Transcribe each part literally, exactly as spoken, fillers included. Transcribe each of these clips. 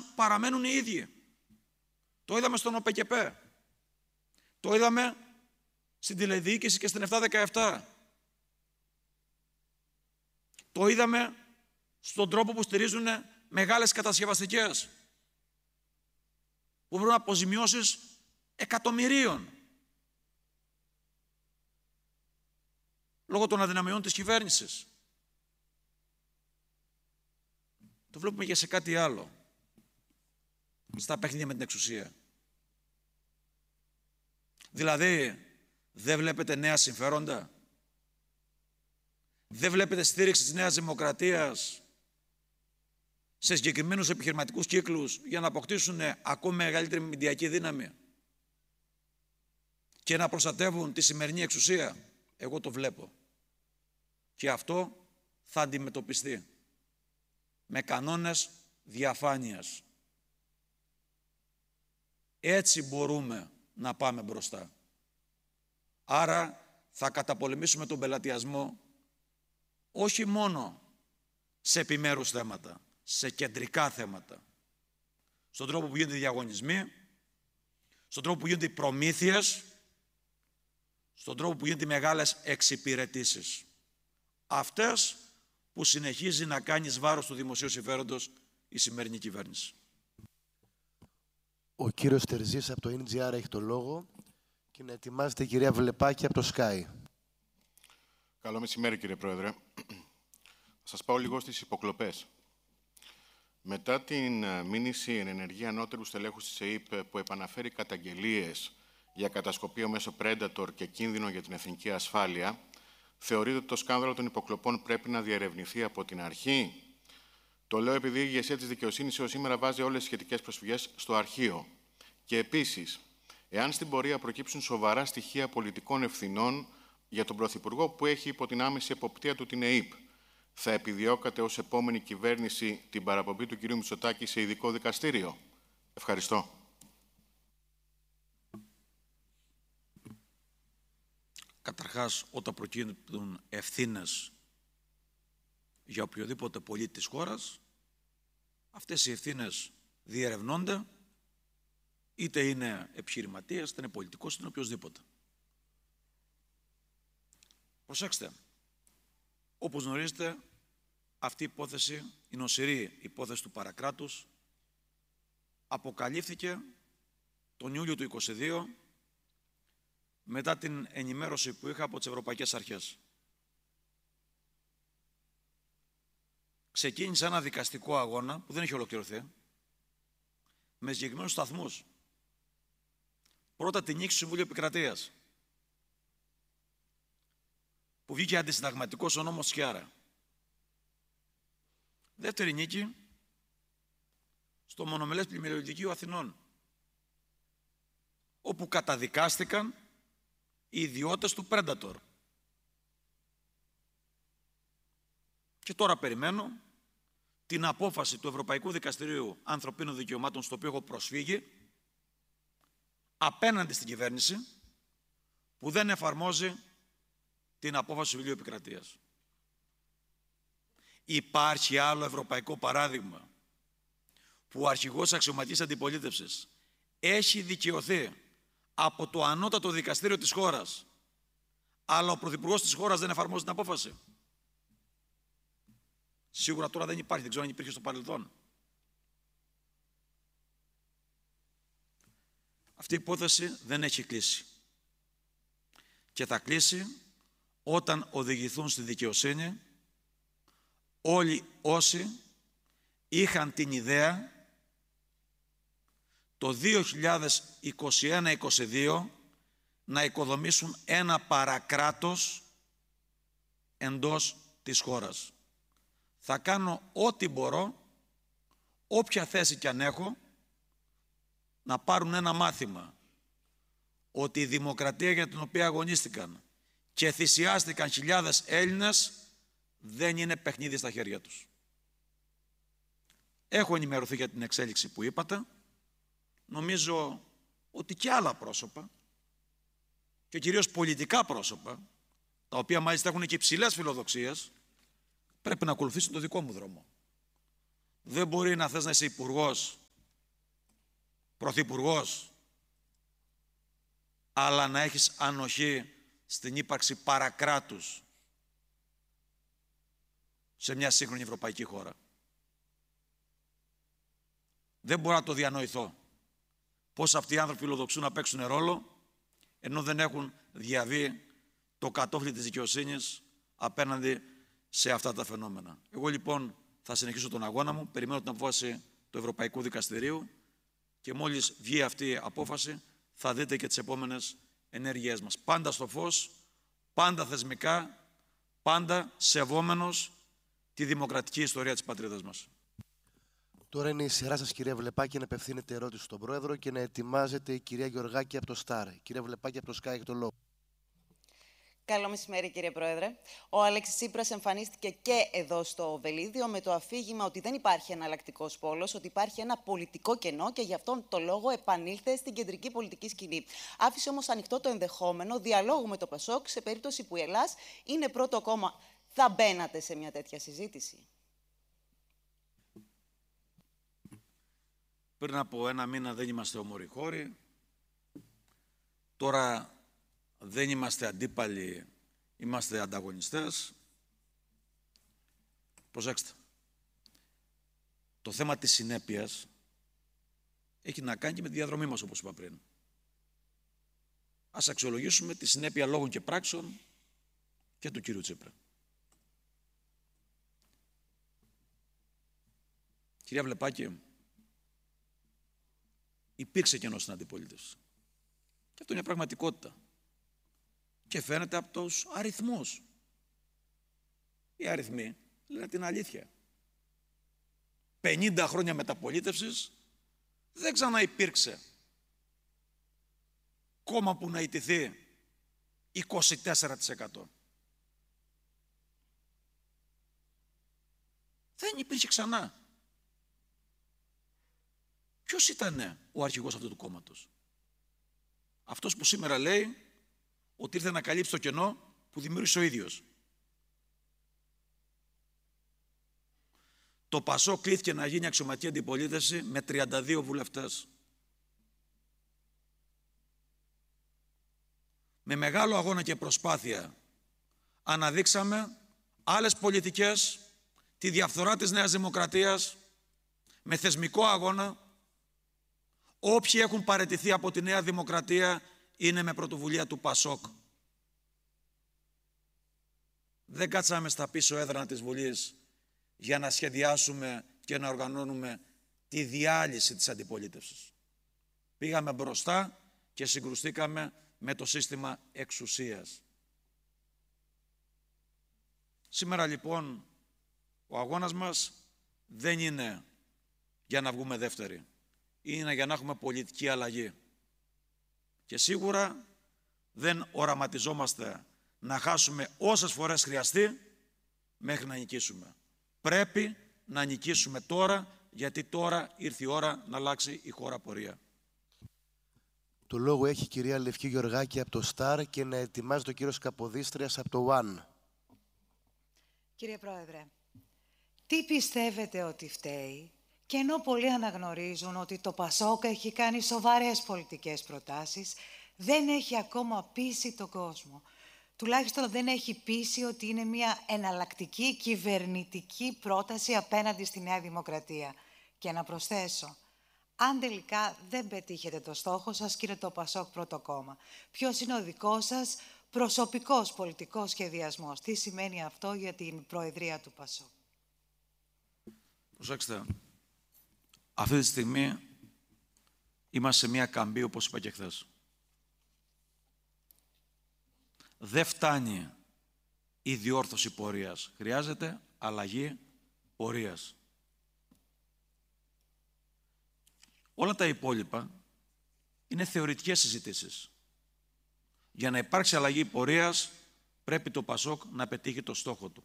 τουλάχιστον παραμένουν οι ίδιοι. Το είδαμε στον ΟΠΕΚΕΠΕ. Το είδαμε στην τηλεδιοίκηση και στην επτά δεκαεπτά. Το είδαμε στον τρόπο που στηρίζουν μεγάλες κατασκευαστικές, που βρουν αποζημιώσεις εκατομμυρίων λόγω των αδυναμιών της κυβέρνησης. Το βλέπουμε και σε κάτι άλλο, στα παιχνίδια με την εξουσία. Δηλαδή, δεν βλέπετε νέα συμφέροντα, δεν βλέπετε στήριξη της Νέας Δημοκρατίας σε συγκεκριμένους επιχειρηματικούς κύκλους για να αποκτήσουν ακόμη μεγαλύτερη μηντιακή δύναμη και να προστατεύουν τη σημερινή εξουσία? Εγώ το βλέπω. Και αυτό θα αντιμετωπιστεί με κανόνες διαφάνειας. Έτσι μπορούμε να πάμε μπροστά. Άρα θα καταπολεμήσουμε τον πελατειασμό όχι μόνο σε επιμέρους θέματα, σε κεντρικά θέματα. Στον τρόπο που γίνονται οι διαγωνισμοί, στον τρόπο που γίνονται οι προμήθειες, στον τρόπο που γίνονται οι μεγάλες εξυπηρετήσεις. Αυτές που συνεχίζει να κάνει εις βάρος του δημοσίου συμφέροντος η σημερινή κυβέρνηση. Ο κύριος Τερζής από το εν τζι αρ έχει το λόγο και να ετοιμάζεται η κυρία Βλεπάκη από το Sky. Καλό μεσημέρι, κύριε Πρόεδρε. Θα σας πάω λίγο στις υποκλοπές. Μετά την μήνυση εν ενεργεία ανώτερου στελέχους της ΕΥΠ που επαναφέρει καταγγελίες για κατασκοπία μέσω Predator και κίνδυνο για την εθνική ασφάλεια, θεωρείτε ότι το σκάνδαλο των υποκλοπών πρέπει να διερευνηθεί από την αρχή? Το λέω επειδή η ηγεσία της δικαιοσύνης έως σήμερα βάζει όλες τις σχετικές προσφυγές στο αρχείο. Και επίσης, εάν στην πορεία προκύψουν σοβαρά στοιχεία πολιτικών ευθυνών για τον Πρωθυπουργό που έχει υπό την άμεση εποπτεία του την ΕΥΠ, θα επιδιώκατε ως επόμενη κυβέρνηση την παραπομπή του κ. Μητσοτάκη σε ειδικό δικαστήριο? Ευχαριστώ. Καταρχάς, όταν προκύπτουν ευθύνες για οποιοδήποτε πολίτη της χώρας, αυτές οι ευθύνες διερευνώνται, είτε είναι επιχειρηματίας, είτε είναι πολιτικός, είτε είναι οποιοσδήποτε. Προσέξτε, όπως γνωρίζετε, αυτή η υπόθεση, η νοσηρή υπόθεση του παρακράτους, αποκαλύφθηκε τον Ιούλιο του είκοσι δύο, μετά την ενημέρωση που είχα από τις Ευρωπαϊκές Αρχές. Ξεκίνησε ένα δικαστικό αγώνα που δεν έχει ολοκληρωθεί, με συγκεκριμένους σταθμούς. Πρώτα την νίκη του Συμβουλίου Επικρατείας, που βγήκε αντισυνταγματικός ο νόμος Σκιάρα. Δεύτερη νίκη στο μονομελές πλημμυριολικείο Αθηνών, όπου καταδικάστηκαν οι ιδιώτες του Predator. Και τώρα περιμένω την απόφαση του Ευρωπαϊκού Δικαστηρίου Ανθρωπίνων Δικαιωμάτων, στο οποίο έχω προσφύγει, απέναντι στην κυβέρνηση που δεν εφαρμόζει την απόφαση του Συμβουλίου Επικρατείας. Υπάρχει άλλο ευρωπαϊκό παράδειγμα που ο αρχηγός αξιωματικής αντιπολίτευσης έχει δικαιωθεί από το ανώτατο δικαστήριο της χώρας, αλλά ο πρωθυπουργός της χώρας δεν εφαρμόζει την απόφαση? Σίγουρα τώρα δεν υπάρχει, δεν ξέρω αν υπήρχε στο παρελθόν. Αυτή η υπόθεση δεν έχει κλείσει. Και θα κλείσει όταν οδηγηθούν στη δικαιοσύνη όλοι όσοι είχαν την ιδέα το δύο χιλιάδες είκοσι ένα είκοσι δύο να οικοδομήσουν ένα παρακράτος εντός της χώρας. Θα κάνω ό,τι μπορώ, όποια θέση κι αν έχω, να πάρουν ένα μάθημα ότι η δημοκρατία για την οποία αγωνίστηκαν και θυσιάστηκαν χιλιάδες Έλληνες δεν είναι παιχνίδι στα χέρια τους. Έχω ενημερωθεί για την εξέλιξη που είπατε. Νομίζω ότι και άλλα πρόσωπα και κυρίως πολιτικά πρόσωπα, τα οποία μάλιστα έχουν και υψηλές φιλοδοξίες, πρέπει να ακολουθήσουν το δικό μου δρόμο. Δεν μπορεί να θες να είσαι υπουργός πρωθυπουργός, αλλά να έχεις ανοχή στην ύπαρξη παρακράτους σε μια σύγχρονη ευρωπαϊκή χώρα. Δεν μπορώ να το διανοηθώ πώς αυτοί οι άνθρωποι φιλοδοξούν να παίξουν ρόλο, ενώ δεν έχουν διαβεί το κατόφλι της δικαιοσύνης απέναντι σε αυτά τα φαινόμενα. Εγώ λοιπόν θα συνεχίσω τον αγώνα μου, περιμένω την απόφαση του Ευρωπαϊκού Δικαστηρίου και μόλις βγει αυτή η απόφαση θα δείτε και τις επόμενες ενέργειές μας. Πάντα στο φως, πάντα θεσμικά, πάντα σεβόμενος τη δημοκρατική ιστορία της πατρίδας μας. Τώρα είναι η σειρά σας, κυρία Βλεπάκη, να απευθύνετε ερώτηση στον Πρόεδρο και να ετοιμάζεται η κυρία Γεωργάκη από το Στάρ. Κυρία Βλεπάκη από το Sky, έχει το λόγο. Καλό μεσημέρι, κύριε Πρόεδρε. Ο Αλέξης Τσίπρας εμφανίστηκε και εδώ στο Βελίδιο με το αφήγημα ότι δεν υπάρχει εναλλακτικός πόλος, ότι υπάρχει ένα πολιτικό κενό και γι' αυτόν το λόγο επανήλθε στην κεντρική πολιτική σκηνή. Άφησε όμως ανοιχτό το ενδεχόμενο διαλόγου με το Πασόκ σε περίπτωση που η Ελλάς είναι πρώτο κόμμα. Θα μπαίνατε σε μια τέτοια συζήτηση? Πριν από ένα μήνα δεν είμαστε όμοροι χώροι. Τώρα δεν είμαστε αντίπαλοι, είμαστε ανταγωνιστές. Προσέξτε. Το θέμα της συνέπειας έχει να κάνει και με τη διαδρομή μας, όπως είπα πριν. Ας αξιολογήσουμε τη συνέπεια λόγων και πράξεων και του κύριου Τσίπρα. Κυρία Βλεπάκη, υπήρξε κενό στην αντιπολίτευση. Και αυτό είναι πραγματικότητα. Και φαίνεται από τους αριθμούς. Οι αριθμοί λένε την αλήθεια. πενήντα χρόνια μεταπολίτευσης δεν ξαναυπήρξε κόμμα που να ιτηθεί είκοσι τέσσερα τοις εκατό. Δεν υπήρχε ξανά. Ποιος ήταν ο αρχηγός αυτού του κόμματος? Αυτός που σήμερα λέει ότι ήρθε να καλύψει το κενό που δημιούργησε ο ίδιος. Το Πασόκ κλήθηκε να γίνει αξιωματική αντιπολίτευση με τριάντα δύο βουλευτές. Με μεγάλο αγώνα και προσπάθεια αναδείξαμε άλλες πολιτικές, τη διαφθορά της Νέας Δημοκρατίας, με θεσμικό αγώνα. Όποιοι έχουν παραιτηθεί από τη Νέα Δημοκρατία είναι με πρωτοβουλία του Πασόκ. Δεν κάτσαμε στα πίσω έδρανα της Βουλής για να σχεδιάσουμε και να οργανώνουμε τη διάλυση της αντιπολίτευσης. Πήγαμε μπροστά και συγκρουστήκαμε με το σύστημα εξουσίας. Σήμερα λοιπόν ο αγώνας μας δεν είναι για να βγούμε δεύτεροι. Είναι για να έχουμε πολιτική αλλαγή. Και σίγουρα δεν οραματιζόμαστε να χάσουμε όσες φορές χρειαστεί μέχρι να νικήσουμε. Πρέπει να νικήσουμε τώρα, γιατί τώρα ήρθε η ώρα να αλλάξει η χώρα πορεία. Το λόγο έχει η κυρία Λευκή Γεωργάκη από το Στάρ και να ετοιμάζει το κύριο Καποδίστριας από το One. Κύριε Πρόεδρε, τι πιστεύετε ότι φταίει? Και ενώ πολλοί αναγνωρίζουν ότι το Πασόκ έχει κάνει σοβαρές πολιτικές προτάσεις, δεν έχει ακόμα πείσει τον κόσμο. Τουλάχιστον δεν έχει πείσει ότι είναι μια εναλλακτική κυβερνητική πρόταση απέναντι στη Νέα Δημοκρατία. Και να προσθέσω, αν τελικά δεν πετύχετε το στόχο σας και είναι το Πασόκ πρώτο κόμμα, ποιος είναι ο δικός σας προσωπικός πολιτικός σχεδιασμός? Τι σημαίνει αυτό για την προεδρία του Πασόκ? Προσέξτε. Αυτή τη στιγμή είμαστε σε μια καμπή, όπως είπα και χθες. Δεν φτάνει η διόρθωση πορείας. Χρειάζεται αλλαγή πορείας. Όλα τα υπόλοιπα είναι θεωρητικές συζητήσεις. Για να υπάρξει αλλαγή πορείας πρέπει το Πασόκ να πετύχει το στόχο του.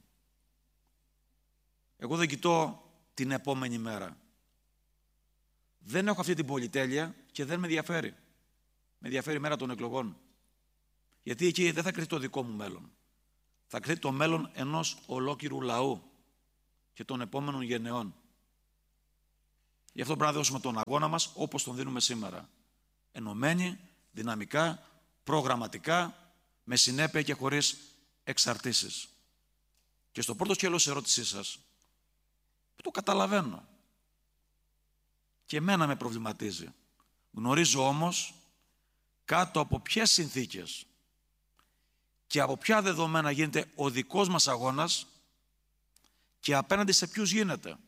Εγώ δεν κοιτώ την επόμενη μέρα. Δεν έχω αυτή την πολυτέλεια και δεν με ενδιαφέρει. Με ενδιαφέρει η μέρα των εκλογών. Γιατί εκεί δεν θα κρυθεί το δικό μου μέλλον. Θα κρυθεί το μέλλον ενός ολόκληρου λαού και των επόμενων γενεών. Γι' αυτό πρέπει να δώσουμε τον αγώνα μας όπως τον δίνουμε σήμερα. Ενωμένοι, δυναμικά, προγραμματικά, με συνέπεια και χωρίς εξαρτήσεις. Και στο πρώτο σκέλος της ερώτησής σας, που το καταλαβαίνω, και εμένα με προβληματίζει. Γνωρίζω όμως κάτω από ποιες συνθήκες και από ποια δεδομένα γίνεται ο δικός μας αγώνας και απέναντι σε ποιους γίνεται.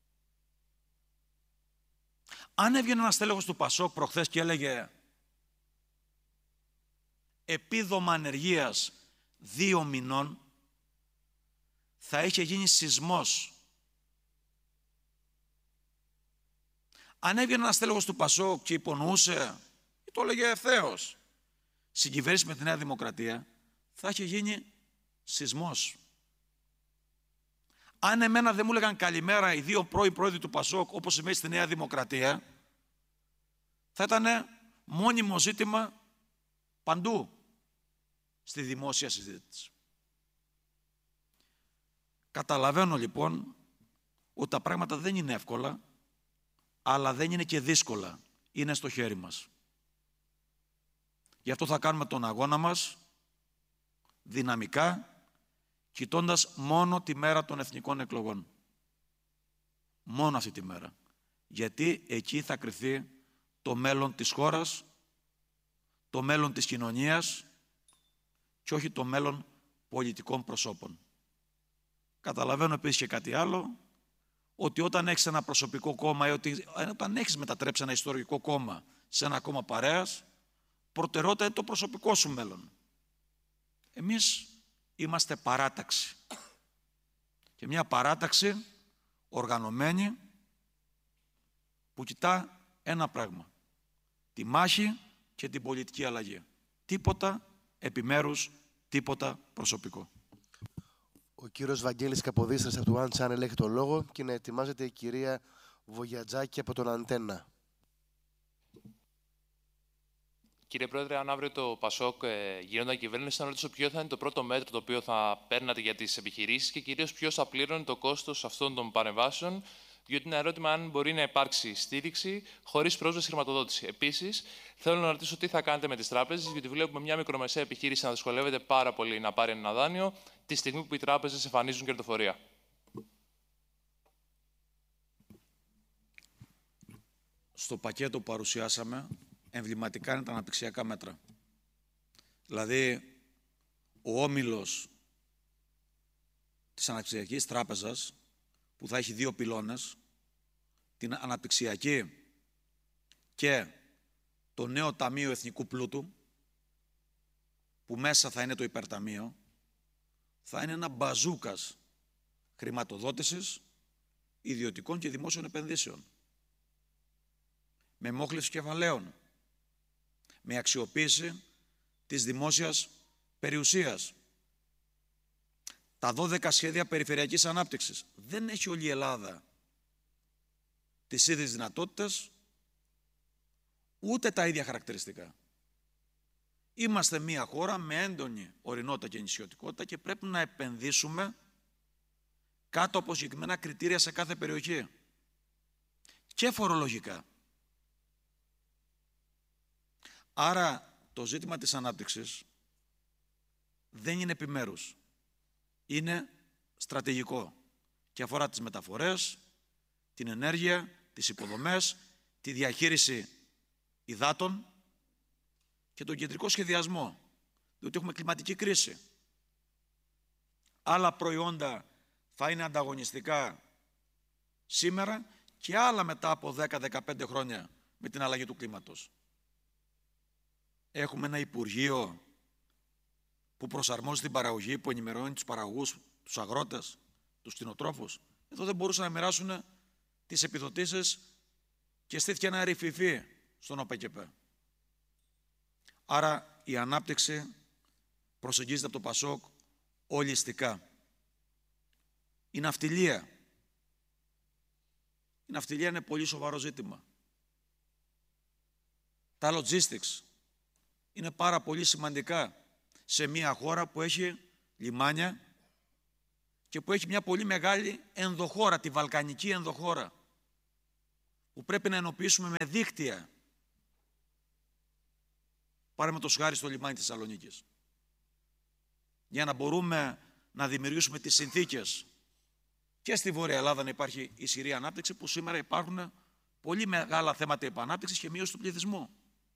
Αν έβγαινε ένας στέλεχος του Πασόκ προχθές και έλεγε επίδομα ανεργίας δύο μηνών, θα είχε γίνει σεισμός. Αν έβγαινε ένας στέλεχος του Πασόκ και υπονοούσε, ή το έλεγε ευθέως, συγκυβέρνηση με τη Νέα Δημοκρατία, θα είχε γίνει σεισμός. Αν εμένα δεν μου έλεγαν καλημέρα οι δύο πρώοι πρόεδροι του Πασόκ, όπως σημαίνει στη Νέα Δημοκρατία, θα ήταν μόνιμο ζήτημα παντού στη δημόσια συζήτηση. Καταλαβαίνω λοιπόν ότι τα πράγματα δεν είναι εύκολα, αλλά δεν είναι και δύσκολα. Είναι στο χέρι μας. Γι' αυτό θα κάνουμε τον αγώνα μας δυναμικά, κοιτώντας μόνο τη μέρα των εθνικών εκλογών. Μόνο αυτή τη μέρα. Γιατί εκεί θα κριθεί το μέλλον της χώρας, το μέλλον της κοινωνίας και όχι το μέλλον πολιτικών προσώπων. Καταλαβαίνω επίσης και κάτι άλλο, ότι όταν έχεις ένα προσωπικό κόμμα ή ότι, όταν έχεις μετατρέψει ένα ιστορικό κόμμα σε ένα κόμμα παρέας, προτεραιότητα είναι το προσωπικό σου μέλλον. Εμείς είμαστε παράταξη. Και μια παράταξη οργανωμένη που κοιτά ένα πράγμα. Τη μάχη και την πολιτική αλλαγή. Τίποτα επιμέρους, τίποτα προσωπικό. Ο κύριος Βαγγέλης Καποδίστρας από το One Channel έχει το λόγο και να ετοιμάζεται η κυρία Βογιατζάκη από τον Αντένα. Κύριε Πρόεδρε, αν αύριο το Πασόκ ε, γίνονταν κυβέρνηση, να ρωτήσω ποιο θα είναι το πρώτο μέτρο το οποίο θα παίρνατε για τις επιχειρήσεις και κυρίως ποιος θα πλήρωνε το κόστος αυτών των παρεμβάσεων, διότι είναι ερώτημα αν μπορεί να υπάρξει στήριξη χωρίς πρόσβαση χρηματοδότηση. Επίσης, θέλω να ρωτήσω τι θα κάνετε με τις τράπεζες, γιατί βλέπουμε μια μικρομεσαία επιχείρηση να δυσκολεύεται πάρα πολύ να πάρει ένα δάνειο, τη στιγμή που οι τράπεζες εμφανίζουν κερδοφορία. Στο πακέτο που παρουσιάσαμε, εμβληματικά είναι τα αναπτυξιακά μέτρα. Δηλαδή, ο όμιλος της Αναπτυξιακής Τράπεζας, που θα έχει δύο πυλώνες, την αναπτυξιακή και το νέο Ταμείο Εθνικού Πλούτου, που μέσα θα είναι το υπερταμείο, θα είναι ένα μπαζούκας χρηματοδότησης ιδιωτικών και δημόσιων επενδύσεων. Με μόχλευση κεφαλαίων, με αξιοποίηση της δημόσιας περιουσίας. Τα δώδεκα σχέδια περιφερειακής ανάπτυξης. Δεν έχει όλη η Ελλάδα τις ίδιες δυνατότητες, ούτε τα ίδια χαρακτηριστικά. Είμαστε μια χώρα με έντονη ορεινότητα και νησιωτικότητα και πρέπει να επενδύσουμε κάτω από συγκεκριμένα κριτήρια σε κάθε περιοχή. Και φορολογικά. Άρα το ζήτημα της ανάπτυξης δεν είναι επιμέρους. Είναι στρατηγικό και αφορά τις μεταφορές, την ενέργεια, τις υποδομές, τη διαχείριση υδάτων και τον κεντρικό σχεδιασμό, διότι έχουμε κλιματική κρίση. Άλλα προϊόντα θα είναι ανταγωνιστικά σήμερα και άλλα μετά από δέκα με δεκαπέντε χρόνια με την αλλαγή του κλίματος. Έχουμε ένα Υπουργείο που προσαρμόζει την παραγωγή, που ενημερώνει τους παραγωγούς, τους αγρότες, τους κτηνοτρόφους. Εδώ δεν μπορούσαν να μοιράσουν τις επιδοτήσεις και στήθηκε ένα ρηφιφί στον ΟΠΕΚΕΠ. Άρα η ανάπτυξη προσεγγίζεται από το Πασόκ ολιστικά. Η ναυτιλία. Η ναυτιλία είναι πολύ σοβαρό ζήτημα. Τα logistics είναι πάρα πολύ σημαντικά σε μια χώρα που έχει λιμάνια και που έχει μια πολύ μεγάλη ενδοχώρα, τη βαλκανική ενδοχώρα. που πρέπει να ενοποιήσουμε με δίκτυα. Παραδείγματος χάρη στο λιμάνι της Θεσσαλονίκης. Για να μπορούμε να δημιουργήσουμε τις συνθήκες και στη Βόρεια Ελλάδα να υπάρχει ισχυρή ανάπτυξη, που σήμερα υπάρχουν πολύ μεγάλα θέματα επανάπτυξης και μείωση του πληθυσμού.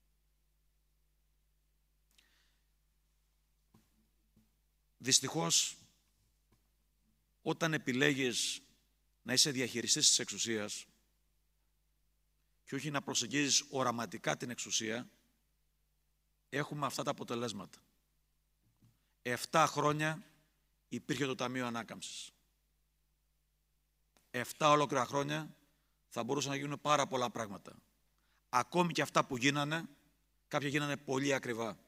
Δυστυχώς, όταν επιλέγεις να είσαι διαχειριστής της εξουσίας και όχι να προσεγγίζεις οραματικά την εξουσία, έχουμε αυτά τα αποτελέσματα. Εφτά χρόνια υπήρχε το Ταμείο Ανάκαμψης. Εφτά ολόκληρα χρόνια θα μπορούσαν να γίνουν πάρα πολλά πράγματα. Ακόμη και αυτά που γίνανε, κάποια γίνανε πολύ ακριβά.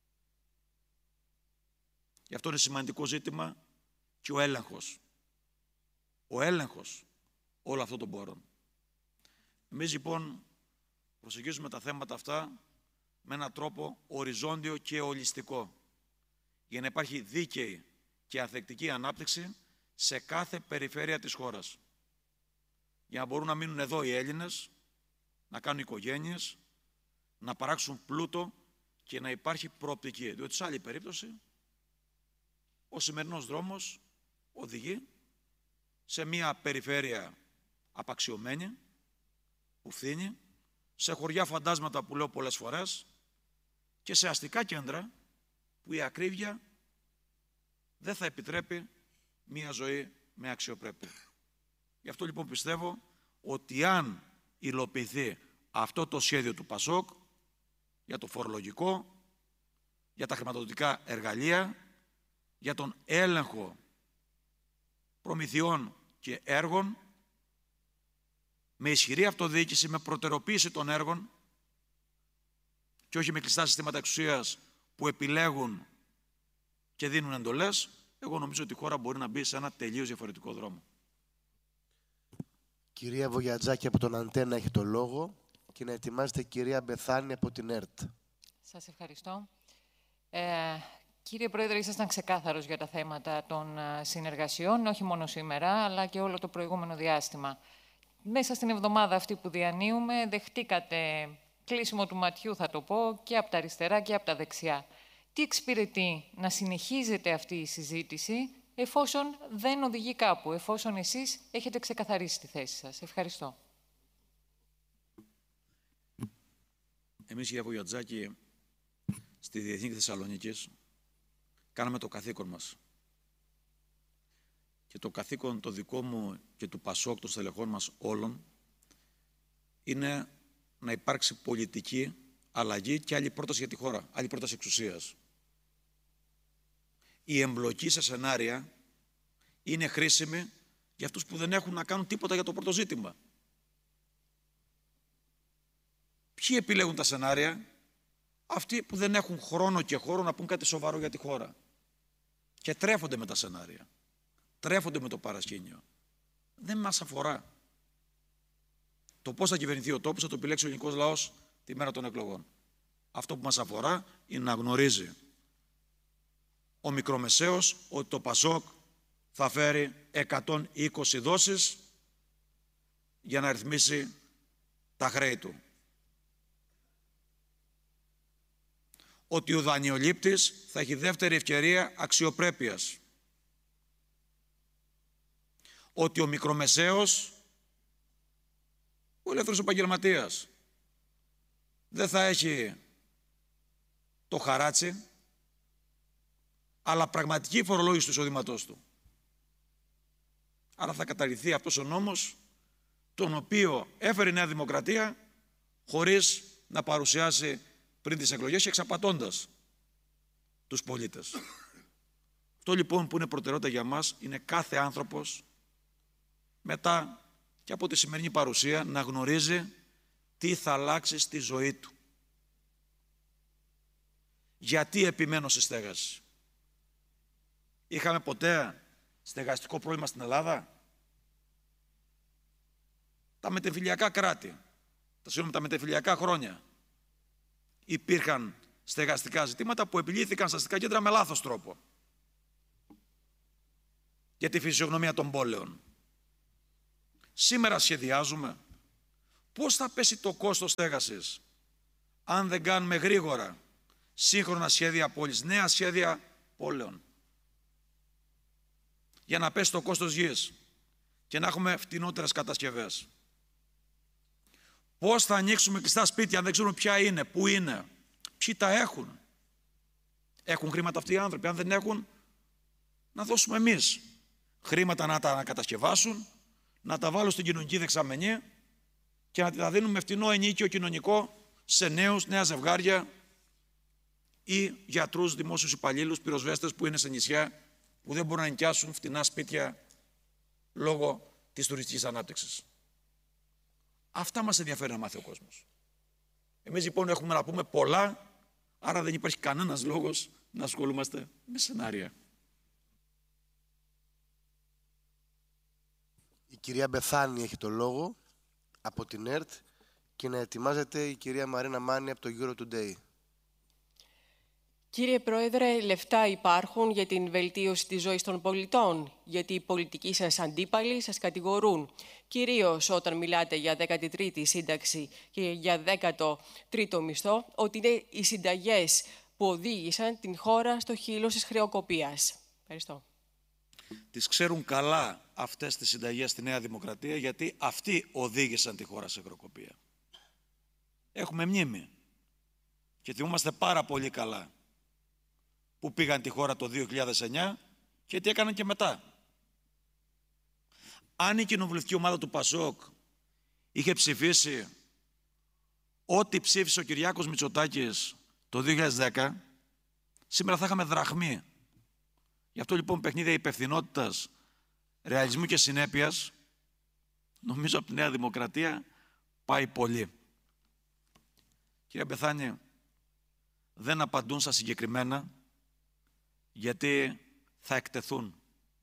Γι' αυτό είναι σημαντικό ζήτημα και ο έλεγχος. Ο έλεγχος όλων αυτών των πόρων. Εμείς λοιπόν προσεγγίζουμε τα θέματα αυτά με έναν τρόπο οριζόντιο και ολιστικό, για να υπάρχει δίκαιη και ανθεκτική ανάπτυξη σε κάθε περιφέρεια της χώρας. Για να μπορούν να μείνουν εδώ οι Έλληνες, να κάνουν οικογένειες, να παράξουν πλούτο και να υπάρχει προοπτική. Διότι σε άλλη περίπτωση, ο σημερινός δρόμος οδηγεί σε μια περιφέρεια απαξιωμένη, που φθήνει, σε χωριά φαντάσματα που λέω πολλές φορές και σε αστικά κέντρα που η ακρίβεια δεν θα επιτρέπει μια ζωή με αξιοπρέπεια. Γι' αυτό λοιπόν πιστεύω ότι αν υλοποιηθεί αυτό το σχέδιο του ΠΑΣΟΚ για το φορολογικό, για τα χρηματοδοτικά εργαλεία, για τον έλεγχο προμηθειών και έργων, με ισχυρή αυτοδιοίκηση, με προτεραιοποίηση των έργων και όχι με κλειστά συστήματα εξουσίας που επιλέγουν και δίνουν εντολές, εγώ νομίζω ότι η χώρα μπορεί να μπει σε ένα τελείως διαφορετικό δρόμο. Κυρία Βογιατζάκη από τον Αντένα έχει το λόγο και να ετοιμάζεται η κυρία Μπεθάνη από την ΕΡΤ. Σας ευχαριστώ. Ε, κύριε Πρόεδρε, ήσασταν ξεκάθαρος για τα θέματα των συνεργασιών, όχι μόνο σήμερα, αλλά και όλο το προηγούμενο διάστημα. Μέσα στην εβδομάδα αυτή που διανύουμε, δεχτήκατε κλείσιμο του ματιού, θα το πω, και από τα αριστερά και από τα δεξιά. Τι εξυπηρετεί να συνεχίζεται αυτή η συζήτηση, εφόσον δεν οδηγεί κάπου, εφόσον εσείς έχετε ξεκαθαρίσει τη θέση σας. Ευχαριστώ. Εμείς, κυρία Βογιατζάκη, στη Διεθνή Θεσσαλονίκης, κάναμε το καθήκον μας. Και το καθήκον το δικό μου και του ΠΑΣΟΚ, των στελεχών μας όλων, είναι να υπάρξει πολιτική αλλαγή και άλλη πρόταση για τη χώρα, άλλη πρόταση εξουσίας. Η εμπλοκή σε σενάρια είναι χρήσιμη για αυτούς που δεν έχουν να κάνουν τίποτα για το πρώτο ζήτημα. Ποιοι επιλέγουν τα σενάρια? Αυτοί που δεν έχουν χρόνο και χώρο να πούν κάτι σοβαρό για τη χώρα. Και τρέφονται με τα σενάρια. Τρέφονται με το παρασκήνιο. Δεν μας αφορά. Το πώς θα κυβερνηθεί ο τόπος θα το επιλέξει ο ελληνικός λαός τη μέρα των εκλογών. Αυτό που μας αφορά είναι να γνωρίζει ο μικρομεσαίος ότι το ΠΑΣΟΚ θα φέρει εκατόν είκοσι δόσεις για να ρυθμίσει τα χρέη του. Ότι ο δανειολήπτης θα έχει δεύτερη ευκαιρία αξιοπρέπειας. Ότι ο μικρομεσαίος, ο ελεύθερος επαγγελματίας, δεν θα έχει το χαράτσι, αλλά πραγματική φορολόγηση του εισοδήματός του. Άρα θα καταργηθεί αυτός ο νόμος, τον οποίο έφερε η Νέα Δημοκρατία χωρίς να παρουσιάσει πριν τις εκλογές και εξαπατώντας τους πολίτες. Αυτό λοιπόν που είναι προτεραιότητα για μας είναι κάθε άνθρωπος μετά και από τη σημερινή παρουσία να γνωρίζει τι θα αλλάξει στη ζωή του. Γιατί επιμένω στη στέγαση? Είχαμε ποτέ στεγαστικό πρόβλημα στην Ελλάδα? Τα μετεμφυλιακά κράτη, τα συγγνώμη, τα μετεμφυλιακά χρόνια, υπήρχαν στεγαστικά ζητήματα που επιλύθηκαν στα αστικά κέντρα με λάθος τρόπο για τη φυσιογνωμία των πόλεων. Σήμερα σχεδιάζουμε Πώς θα πέσει το κόστος στέγασης αν δεν κάνουμε γρήγορα σύγχρονα σχέδια πόλης, νέα σχέδια πόλεων, για να πέσει το κόστος γης και να έχουμε φτηνότερες κατασκευές? Πώς θα ανοίξουμε κλειστά σπίτια αν δεν ξέρουμε ποια είναι, πού είναι, ποιοι τα έχουν? Έχουν χρήματα αυτοί οι άνθρωποι? Αν δεν έχουν, να δώσουμε εμείς χρήματα να τα ανακατασκευάσουν, να τα βάλουν στην κοινωνική δεξαμενή και να τα δίνουμε φτηνό ενίκιο κοινωνικό σε νέους, νέα ζευγάρια ή γιατρούς, δημόσιους υπαλλήλους, πυροσβέστες που είναι σε νησιά που δεν μπορούν να νοικιάσουν φτηνά σπίτια λόγω της τουριστικής ανάπτυξης. Αυτά μας ενδιαφέρει να μάθει ο κόσμος. Εμείς λοιπόν έχουμε να πούμε πολλά, άρα δεν υπάρχει κανένας λόγος να ασχολούμαστε με σενάρια. Η κυρία Μπεθάνη έχει το λόγο από την ΕΡΤ και να ετοιμάζεται η κυρία Μαρίνα Μάνη από το Euro Today. Κύριε Πρόεδρε, λεφτά υπάρχουν για την βελτίωση της ζωής των πολιτών, γιατί οι πολιτικοί σας αντίπαλοι σας κατηγορούν, κυρίως όταν μιλάτε για δέκατη τρίτη σύνταξη και για δέκατο τρίτο μισθό, ότι είναι οι συνταγές που οδήγησαν την χώρα στο χείλος της χρεοκοπίας. Ευχαριστώ. Τις ξέρουν καλά αυτές τις συνταγές στη Νέα Δημοκρατία, γιατί αυτοί οδήγησαν τη χώρα σε χρεοκοπία. Έχουμε μνήμη και θυμόμαστε πάρα πολύ καλά που πήγαν τη χώρα το δύο χιλιάδες εννιά και τι έκαναν και μετά. Αν η κοινοβουλευτική ομάδα του Πασόκ είχε ψηφίσει ό,τι ψήφισε ο Κυριάκος Μητσοτάκης το δύο χιλιάδες δέκα, σήμερα θα είχαμε δραχμή. Γι' αυτό λοιπόν παιχνίδια υπευθυνότητας, ρεαλισμού και συνέπειας, νομίζω από τη Νέα Δημοκρατία πάει πολύ. Κύριε Μπεθάνη, δεν απαντούν στα συγκεκριμένα, γιατί θα εκτεθούν.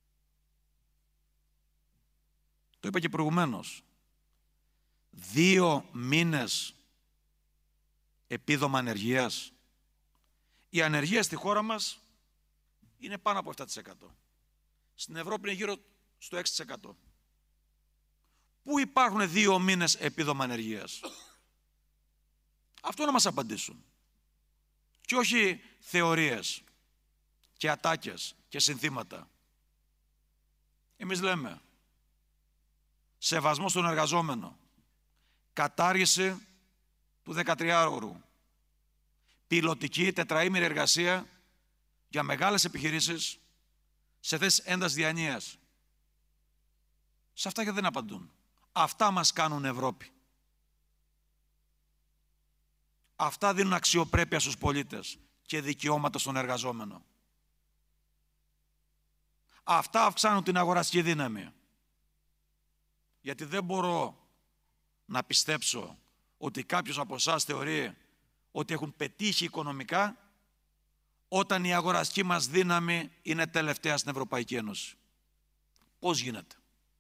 Το είπα και προηγουμένως. Δύο μήνες επίδομα ανεργίας. Η ανεργία στη χώρα μας είναι πάνω από επτά τοις εκατό. Στην Ευρώπη είναι γύρω στο έξι τοις εκατό. Πού υπάρχουν δύο μήνες επίδομα ανεργίας? Αυτό να μας απαντήσουν. Και όχι θεωρίες και ατάκες και συνθήματα. Εμείς λέμε σεβασμό στον εργαζόμενο, κατάργηση του δεκατριάωρου, πιλωτική τετραήμερη εργασία για μεγάλες επιχειρήσεις σε θέσεις έντασης διανοίας. Σε αυτά και δεν απαντούν. Αυτά μας κάνουν Ευρώπη. Αυτά δίνουν αξιοπρέπεια στους πολίτες και δικαιώματα στον εργαζόμενο. Αυτά αυξάνουν την αγοραστική δύναμη. Γιατί δεν μπορώ να πιστέψω ότι κάποιος από εσάς θεωρεί ότι έχουν πετύχει οικονομικά όταν η αγοραστική μας δύναμη είναι τελευταία στην Ευρωπαϊκή Ένωση. Πώς γίνεται?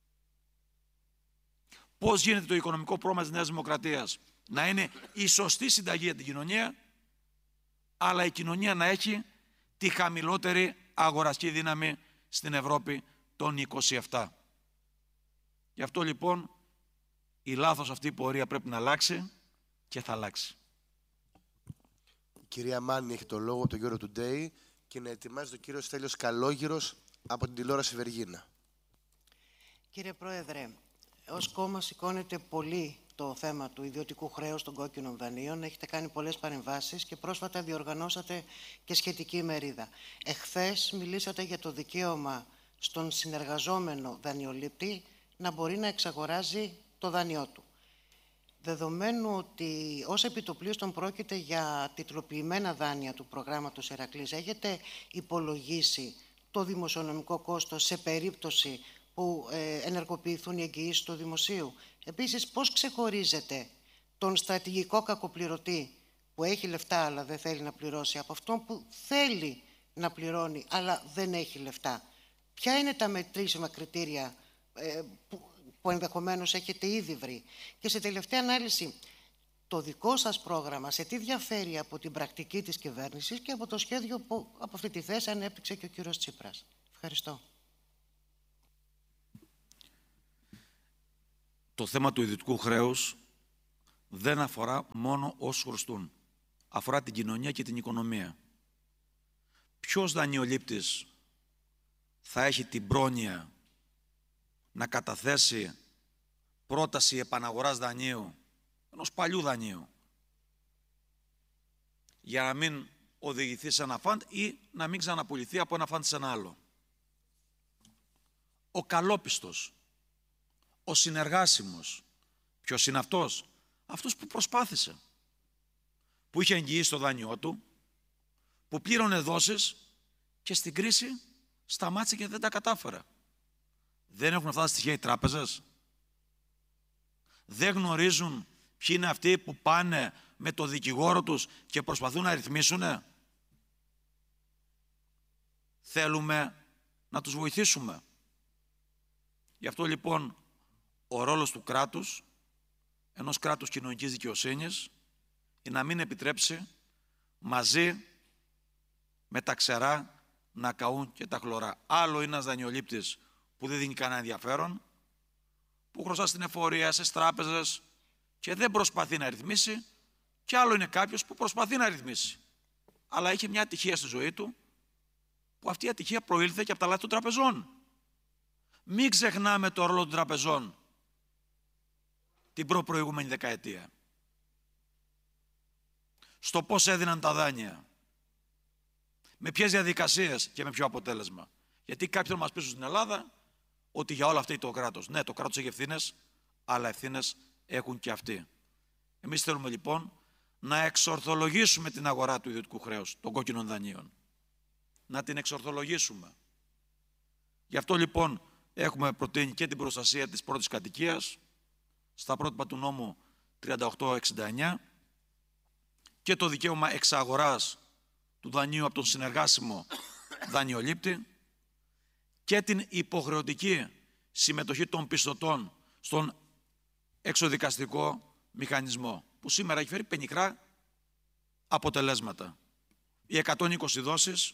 Πώς γίνεται το οικονομικό πρόγραμμα της Νέας Δημοκρατίας να είναι η σωστή συνταγή για την κοινωνία, αλλά η κοινωνία να έχει τη χαμηλότερη αγοραστική δύναμη στην Ευρώπη των είκοσι επτά. Γι' αυτό λοιπόν η λάθος αυτή η πορεία πρέπει να αλλάξει και θα αλλάξει. Η κυρία Μάνη έχει το λόγο από το Euro Today και να ετοιμάζει τον κύριο Στέλιος Καλόγυρος από την τηλεόραση Βεργίνα. Κύριε Πρόεδρε, ως κόμμα σηκώνεται πολύ το θέμα του ιδιωτικού χρέους των κόκκινων δανείων. Έχετε κάνει πολλές παρεμβάσεις και πρόσφατα διοργανώσατε και σχετική μερίδα. Εχθές μιλήσατε για το δικαίωμα στον συνεργαζόμενο δανειολήπτη να μπορεί να εξαγοράζει το δάνειό του. Δεδομένου ότι ως επιτοπλίστων πρόκειται για τιτλοποιημένα δάνεια του προγράμματος Ηρακλής, έχετε υπολογίσει το δημοσιονομικό κόστος σε περίπτωση που ε, ενεργοποιηθούν οι εγγυήσεις του δημοσίου? Επίσης, πώς ξεχωρίζετε τον στρατηγικό κακοπληρωτή που έχει λεφτά αλλά δεν θέλει να πληρώσει από αυτόν που θέλει να πληρώνει αλλά δεν έχει λεφτά? Ποια είναι τα μετρήσιμα κριτήρια ε, που, που ενδεχομένως έχετε ήδη βρει? Και σε τελευταία ανάλυση, το δικό σας πρόγραμμα σε τι διαφέρει από την πρακτική της κυβέρνησης και από το σχέδιο που από αυτή τη θέση ανέπτυξε και ο κύριος Τσίπρας? Ευχαριστώ. Το θέμα του ιδιωτικού χρέους δεν αφορά μόνο όσους χρωστούν. Αφορά την κοινωνία και την οικονομία. Ποιος δανειολήπτης θα έχει την πρόνοια να καταθέσει πρόταση επαναγοράς δανείου, ενός παλιού δανείου, για να μην οδηγηθεί σε ένα φαντ ή να μην ξαναπουληθεί από ένα φαντ σε ένα άλλο? Ο καλόπιστος, ο συνεργάσιμος. Ποιος είναι αυτός? Αυτός που προσπάθησε, που είχε εγγυήσει το δάνειό του, που πλήρωνε δόσεις και στην κρίση σταμάτησε και δεν τα κατάφερε. Δεν έχουν αυτά τα στοιχεία οι τράπεζες? Δεν γνωρίζουν ποιοι είναι αυτοί που πάνε με το δικηγόρο τους και προσπαθούν να ρυθμίσουνε? Θέλουμε να τους βοηθήσουμε. Γι' αυτό λοιπόν ο ρόλος του κράτους, ενός κράτους κοινωνικής δικαιοσύνης, είναι να μην επιτρέψει μαζί με τα ξερά να καούν και τα χλωρά. Άλλο είναι ένας δανειολήπτης που δεν δίνει κανένα ενδιαφέρον, που χρωστά στην εφορία, στις τράπεζες και δεν προσπαθεί να ρυθμίσει, και άλλο είναι κάποιος που προσπαθεί να ρυθμίσει, αλλά είχε μια ατυχία στη ζωή του, που αυτή η ατυχία προήλθε και από τα λάθη των τραπεζών. Μην ξεχνάμε το ρόλο των τραπεζών την προ-προηγούμενη δεκαετία. Στο πώς έδιναν τα δάνεια, με ποιες διαδικασίες και με ποιο αποτέλεσμα. Γιατί κάποιοι θέλουν να μας πείσουν στην Ελλάδα ότι για όλα αυτά είναι το κράτος. Ναι, το κράτος έχει ευθύνες, αλλά ευθύνες έχουν και αυτοί. Εμείς θέλουμε λοιπόν να εξορθολογήσουμε την αγορά του ιδιωτικού χρέους, των κόκκινων δανείων. Να την εξορθολογήσουμε. Γι' αυτό λοιπόν έχουμε προτείνει και την προστασία της πρώτης κατοικίας στα πρότυπα του νόμου τριάντα οκτώ εξήντα εννιά και το δικαίωμα εξαγοράς του δανείου από τον συνεργάσιμο δανειολήπτη και την υποχρεωτική συμμετοχή των πιστωτών στον εξοδικαστικό μηχανισμό, που σήμερα έχει φέρει πενιχρά αποτελέσματα. Οι εκατόν είκοσι δόσεις,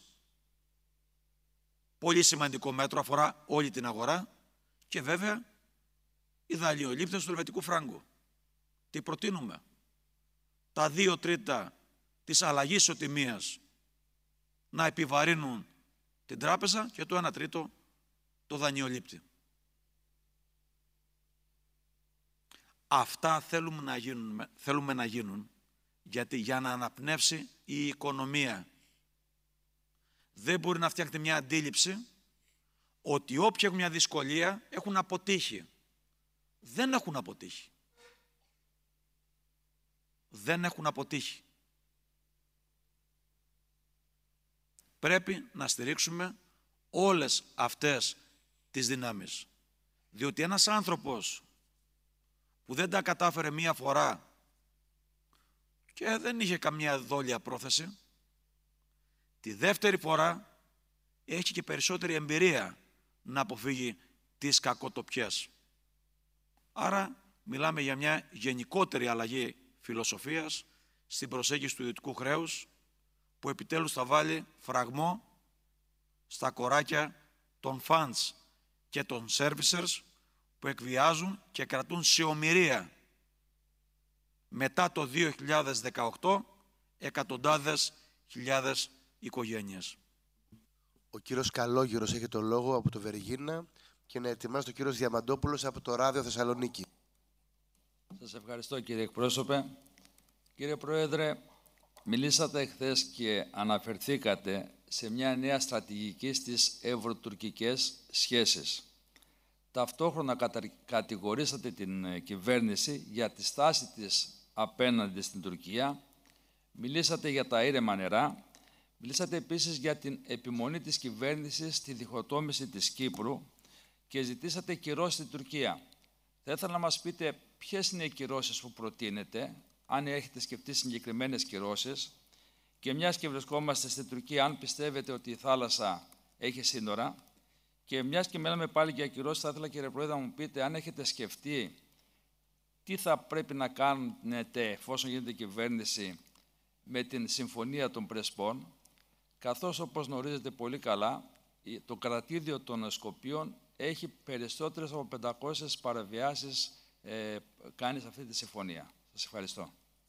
πολύ σημαντικό μέτρο, αφορά όλη την αγορά, και βέβαια οι δανειολήπτες του ελβετικού φράγκου. Τι προτείνουμε? Τα δύο τρίτα της αλλαγής ισοτιμίας να επιβαρύνουν την τράπεζα και το ένα τρίτο το δανειολήπτη. Αυτά θέλουμε να γίνουν, θέλουμε να γίνουν γιατί για να αναπνεύσει η οικονομία δεν μπορεί να φτιάχνει μια αντίληψη ότι όποιοι έχουν μια δυσκολία έχουν αποτύχει. Δεν έχουν αποτύχει. Δεν έχουν αποτύχει. Πρέπει να στηρίξουμε όλες αυτές τις δυνάμεις. Διότι ένας άνθρωπος που δεν τα κατάφερε μία φορά και δεν είχε καμία δόλια πρόθεση, τη δεύτερη φορά έχει και περισσότερη εμπειρία να αποφύγει τις κακοτοπιές. Άρα μιλάμε για μια γενικότερη αλλαγή φιλοσοφίας στην προσέγγιση του ιδιωτικού χρέους, που επιτέλους θα βάλει φραγμό στα κοράκια των funds και των servicers που εκβιάζουν και κρατούν σε ομηρία μετά το δύο χιλιάδες δεκαοκτώ εκατοντάδες χιλιάδες οικογένειες. Ο κύριος Καλόγυρος έχει το λόγο από το Βεργίνα και να ετοιμάσει ο κύριος Διαμαντόπουλος από το Ράδιο Θεσσαλονίκη. Σας ευχαριστώ κύριε εκπρόσωπε. Κύριε Πρόεδρε, μιλήσατε χθες και αναφερθήκατε σε μια νέα στρατηγική στις ευρωτουρκικές σχέσεις. Ταυτόχρονα κατηγορήσατε την κυβέρνηση για τη στάση της απέναντι στην Τουρκία. Μιλήσατε για τα ήρεμα νερά. Μιλήσατε επίσης για την επιμονή της κυβέρνησης στη διχοτόμηση της Κύπρου και ζητήσατε κυρώσεις στην Τουρκία. Θα ήθελα να μας πείτε ποιες είναι οι κυρώσεις που προτείνετε, αν έχετε σκεφτεί συγκεκριμένες κυρώσεις, και μιας και βρισκόμαστε στην Τουρκία, αν πιστεύετε ότι η θάλασσα έχει σύνορα, και μιας και μιλάμε πάλι για κυρώσεις, θα ήθελα κύριε Πρόεδρε να μου πείτε αν έχετε σκεφτεί τι θα πρέπει να κάνετε εφόσον γίνεται κυβέρνηση με την Συμφωνία των Πρεσπών, καθώς όπως γνωρίζετε πολύ καλά, το κρατήδιο των Σκοπίων έχει περισσότερες από πεντακόσιες παραβιάσεις ε, κάνει σε αυτή τη συμφωνία. Σας ευχαριστώ.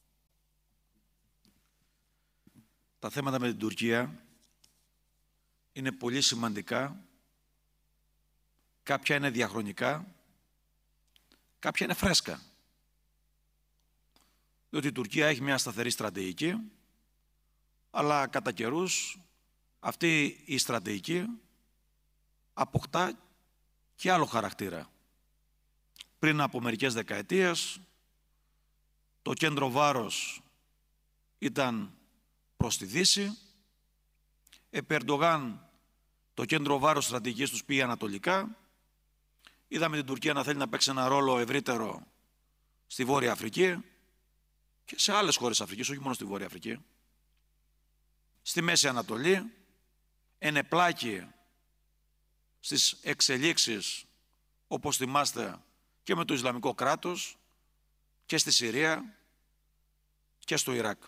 Τα θέματα με την Τουρκία είναι πολύ σημαντικά. Κάποια είναι διαχρονικά, κάποια είναι φρέσκα. Διότι η Τουρκία έχει μια σταθερή στρατηγική, αλλά κατά καιρούς αυτή η στρατηγική αποκτά και άλλο χαρακτήρα. Πριν από μερικές δεκαετίες, το κέντρο βάρος ήταν προς τη Δύση. Επί Ερντογάν, το κέντρο βάρος στρατηγικής τους πήγε ανατολικά. Είδαμε την Τουρκία να θέλει να παίξει ένα ρόλο ευρύτερο στη Βόρεια Αφρική και σε άλλες χώρες Αφρικής, όχι μόνο στη Βόρεια Αφρική. Στη Μέση Ανατολή, ενεπλάκη στις εξελίξεις, όπως θυμάστε, και με το Ισλαμικό κράτος και στη Συρία και στο Ιράκ.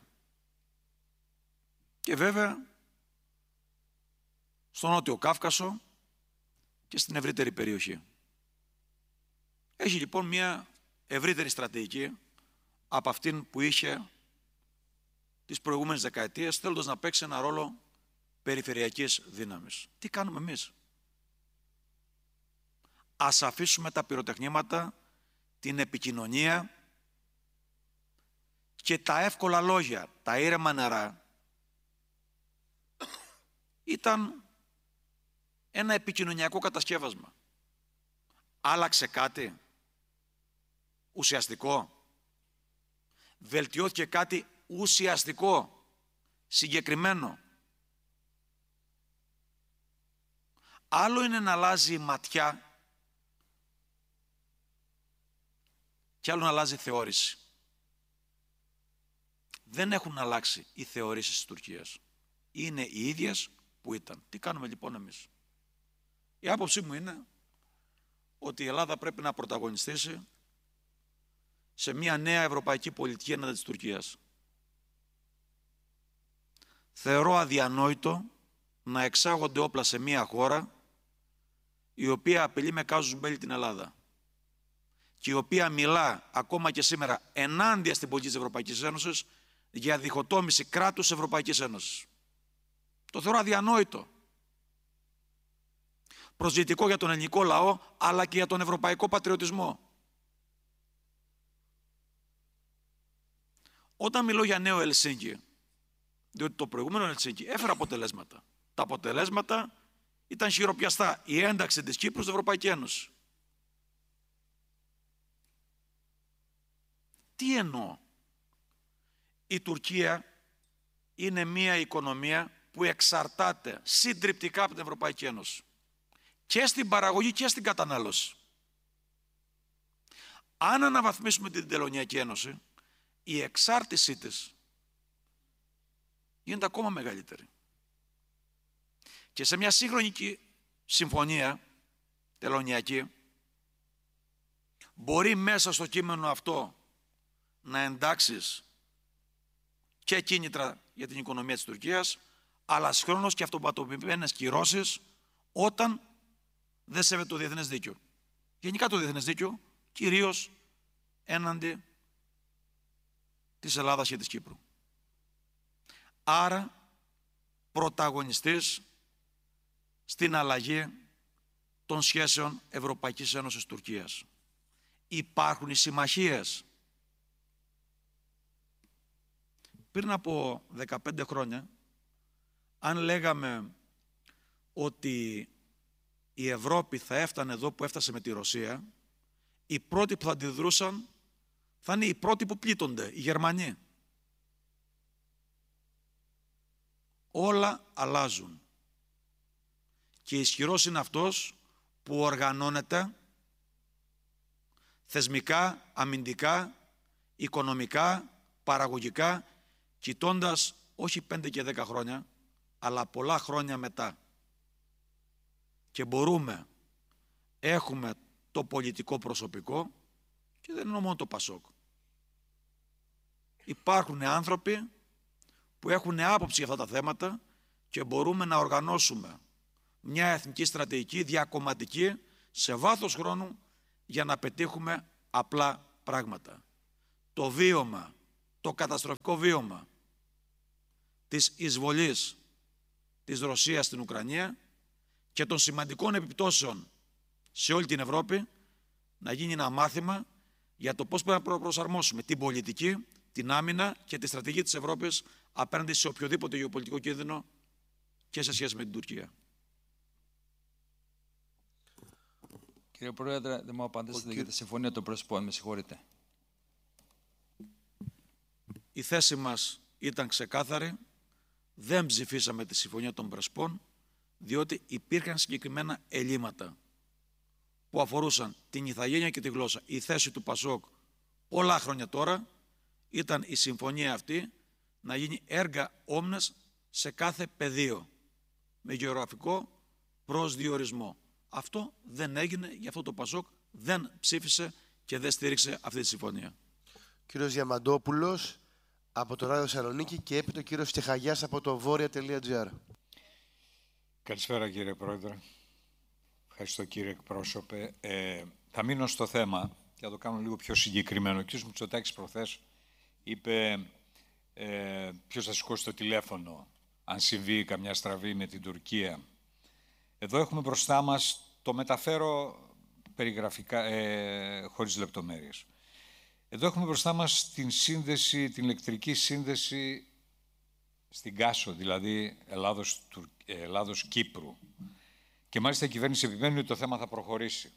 Και βέβαια στο Νότιο Κάφκασο και στην ευρύτερη περιοχή. Έχει λοιπόν μια ευρύτερη στρατηγική από αυτήν που είχε τις προηγούμενες δεκαετίες, θέλοντας να παίξει ένα ρόλο περιφερειακής δύναμης. Τι κάνουμε εμείς? Ας αφήσουμε τα πυροτεχνήματα, την επικοινωνία και τα εύκολα λόγια, τα ήρεμα νερά. Ήταν ένα επικοινωνιακό κατασκεύασμα. Άλλαξε κάτι ουσιαστικό? Βελτιώθηκε κάτι ουσιαστικό, συγκεκριμένο? Άλλο είναι να αλλάζει η ματιά και άλλο να αλλάζει η θεώρηση. Δεν έχουν αλλάξει οι θεωρήσεις της Τουρκίας. Είναι οι ίδιες που ήταν. Τι κάνουμε λοιπόν εμείς? Η άποψή μου είναι ότι η Ελλάδα πρέπει να πρωταγωνιστήσει σε μια νέα ευρωπαϊκή πολιτική έναντι της Τουρκίας. Θεωρώ αδιανόητο να εξάγονται όπλα σε μια χώρα η οποία απειλεί με κάζους μπέλη την Ελλάδα και η οποία μιλά ακόμα και σήμερα ενάντια στην πολιτική της Ευρωπαϊκής Ένωσης για διχοτόμηση κράτους Ευρωπαϊκής Ένωσης. Το θεωρώ αδιανόητο. Προσβλητικό για τον ελληνικό λαό, αλλά και για τον ευρωπαϊκό πατριωτισμό. Όταν μιλώ για νέο Ελσίνκι, διότι το προηγούμενο Ελσίνκι έφερε αποτελέσματα. Τα αποτελέσματα ήταν χειροπιαστά. Η ένταξη της Κύπρου στην Ευρωπαϊκή Ένωση. Τι εννοώ? Η Τουρκία είναι μια οικονομία που εξαρτάται συντριπτικά από την Ευρωπαϊκή Ένωση. Και στην παραγωγή και στην κατανάλωση. Αν αναβαθμίσουμε την Τελωνειακή Ένωση, η εξάρτησή της γίνεται ακόμα μεγαλύτερη. Και σε μια σύγχρονη συμφωνία τελωνειακή μπορεί μέσα στο κείμενο αυτό να εντάξεις και κίνητρα για την οικονομία της Τουρκίας, αλλά συγχρόνως και αυτοματοποιημένες κυρώσεις όταν δεν σέβεται το διεθνές δίκαιο. Γενικά το διεθνές δίκαιο, κυρίως έναντι της Ελλάδας και της Κύπρου. Άρα, πρωταγωνιστής στην αλλαγή των σχέσεων Ευρωπαϊκής Ένωσης Τουρκίας. Υπάρχουν οι συμμαχίες. Πριν από δεκαπέντε χρόνια, αν λέγαμε ότι η Ευρώπη θα έφτανε εδώ που έφτασε με τη Ρωσία, οι πρώτοι που θα αντιδρούσαν θα είναι οι πρώτοι που πλήττονται, οι Γερμανοί. Όλα αλλάζουν. Και ισχυρός είναι αυτός που οργανώνεται θεσμικά, αμυντικά, οικονομικά, παραγωγικά, κοιτώντας όχι πέντε και δέκα χρόνια, αλλά πολλά χρόνια μετά. Και μπορούμε, έχουμε το πολιτικό προσωπικό και δεν είναι μόνο το Πασόκ. Υπάρχουν άνθρωποι που έχουν άποψη για αυτά τα θέματα και μπορούμε να οργανώσουμε μια εθνική στρατηγική διακομματική σε βάθος χρόνου για να πετύχουμε απλά πράγματα. το βίωμα, το καταστροφικό βίωμα της εισβολής της Ρωσίας στην Ουκρανία και των σημαντικών επιπτώσεων σε όλη την Ευρώπη, να γίνει ένα μάθημα για το πώς πρέπει να προσαρμόσουμε την πολιτική, την άμυνα και τη στρατηγική της Ευρώπης απέναντι σε οποιοδήποτε γεωπολιτικό κίνδυνο και σε σχέση με την Τουρκία. Κύριε Πρόεδρε, δεν μου απαντήσετε για τη συμφωνία των Πρεσπών, με συγχωρείτε. Η θέση μας ήταν ξεκάθαρη. Δεν ψηφίσαμε τη συμφωνία των Πρεσπών, διότι υπήρχαν συγκεκριμένα ελλείμματα που αφορούσαν την ηθαγένεια και τη γλώσσα. Η θέση του Πασόκ πολλά χρόνια τώρα ήταν η συμφωνία αυτή να γίνει έργα όμνες σε κάθε πεδίο, με γεωγραφικό προσδιορισμό. Αυτό δεν έγινε, γι' αυτό το Πασόκ δεν ψήφισε και δεν στήριξε αυτή τη συμφωνία. Κύριος Διαμαντόπουλος από το Ράδιο Θεσσαλονίκη και έπειτα ο κύριος Στεχαγιάς από το βόρεια τελεία τζι άρ. Καλησπέρα κύριε Πρόεδρε. Ευχαριστώ κύριε εκπρόσωπε. Ε, θα μείνω στο θέμα και θα το κάνω λίγο πιο συγκεκριμένο. Ο κ. Μητσοτάκης προχθές είπε ε, ποιος θα σηκώσει το τηλέφωνο αν συμβεί καμιά στραβή με την Τουρκία. Εδώ έχουμε μπροστά μας, το μεταφέρω περιγραφικά, ε, χωρίς λεπτομέρειες. Εδώ έχουμε μπροστά μας την σύνδεση, την ηλεκτρική σύνδεση στην Κάσο, δηλαδή Ελλάδος, Ελλάδος Κύπρου. Και μάλιστα η κυβέρνηση επιμένει ότι το θέμα θα προχωρήσει.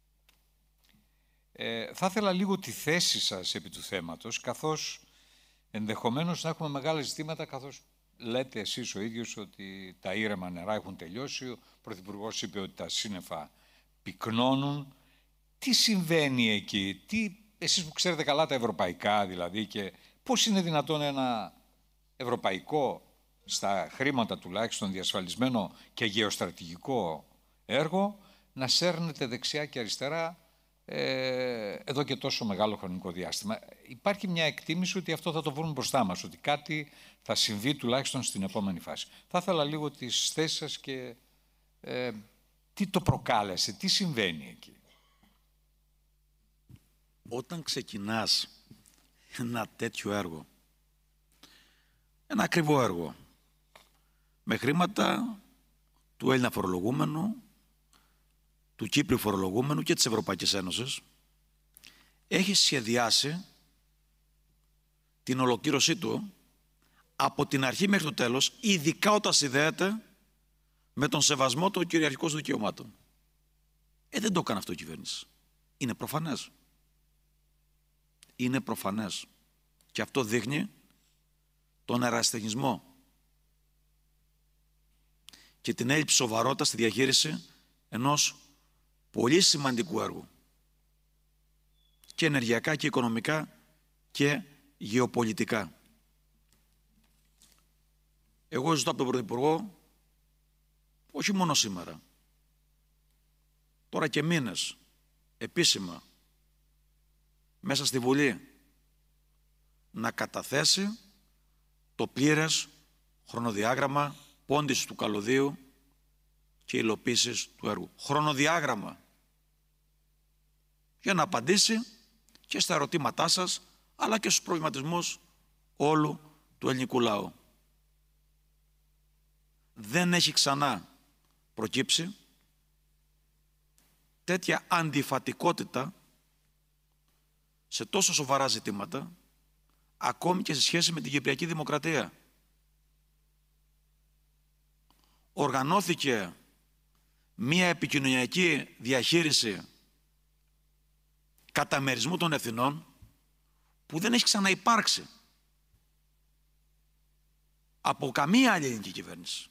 Ε, θα ήθελα λίγο τη θέση σας επί του θέματος, καθώς ενδεχομένως να έχουμε μεγάλα ζητήματα, καθώς λέτε εσείς ο ίδιος ότι τα ήρεμα νερά έχουν τελειώσει, ο Πρωθυπουργός είπε ότι τα σύννεφα πυκνώνουν. Τι συμβαίνει εκεί, τι, εσείς που ξέρετε καλά τα ευρωπαϊκά δηλαδή, και πώς είναι δυνατόν ένα ευρωπαϊκό, στα χρήματα τουλάχιστον διασφαλισμένο και γεωστρατηγικό έργο, να σέρνεται δεξιά και αριστερά ε, εδώ και τόσο μεγάλο χρονικό διάστημα. Υπάρχει μια εκτίμηση ότι αυτό θα το βρούμε μπροστά μας, ότι κάτι θα συμβεί τουλάχιστον στην επόμενη φάση. Θα ήθελα λίγο τις θέσεις σας και ε, τι το προκάλεσε, τι συμβαίνει εκεί. Όταν ξεκινάς ένα τέτοιο έργο, ένα ακριβό έργο, με χρήματα του Έλληνα φορολογούμενου, του Κύπριου φορολογούμενου και της Ευρωπαϊκής Ένωσης, έχει σχεδιάσει την ολοκλήρωσή του από την αρχή μέχρι το τέλος, ειδικά όταν συνδέεται με τον σεβασμό των κυριαρχικών δικαιωμάτων. Ε, δεν το έκανε αυτό η κυβέρνηση. Είναι προφανές. Είναι προφανές. Και αυτό δείχνει τον ερασιτεχνισμό και την έλλειψη σοβαρότητα στη διαχείριση ενός πολύ σημαντικού έργου. Και ενεργειακά και οικονομικά και γεωπολιτικά. Εγώ ζητώ από τον Πρωθυπουργό, όχι μόνο σήμερα, τώρα και μήνες, επίσημα, μέσα στη Βουλή, να καταθέσει το πλήρες χρονοδιάγραμμα πόντισης του καλωδίου και υλοποίησης του έργου. Χρονοδιάγραμμα. Για να απαντήσει και στα ερωτήματά σας, αλλά και στους προβληματισμούς όλου του ελληνικού λαού. Δεν έχει ξανά προκύψει τέτοια αντιφατικότητα σε τόσο σοβαρά ζητήματα, ακόμη και σε σχέση με την Κυπριακή Δημοκρατία. Οργανώθηκε μία επικοινωνιακή διαχείριση καταμερισμού των ευθυνών που δεν έχει ξαναυπάρξει από καμία άλλη ελληνική κυβέρνηση.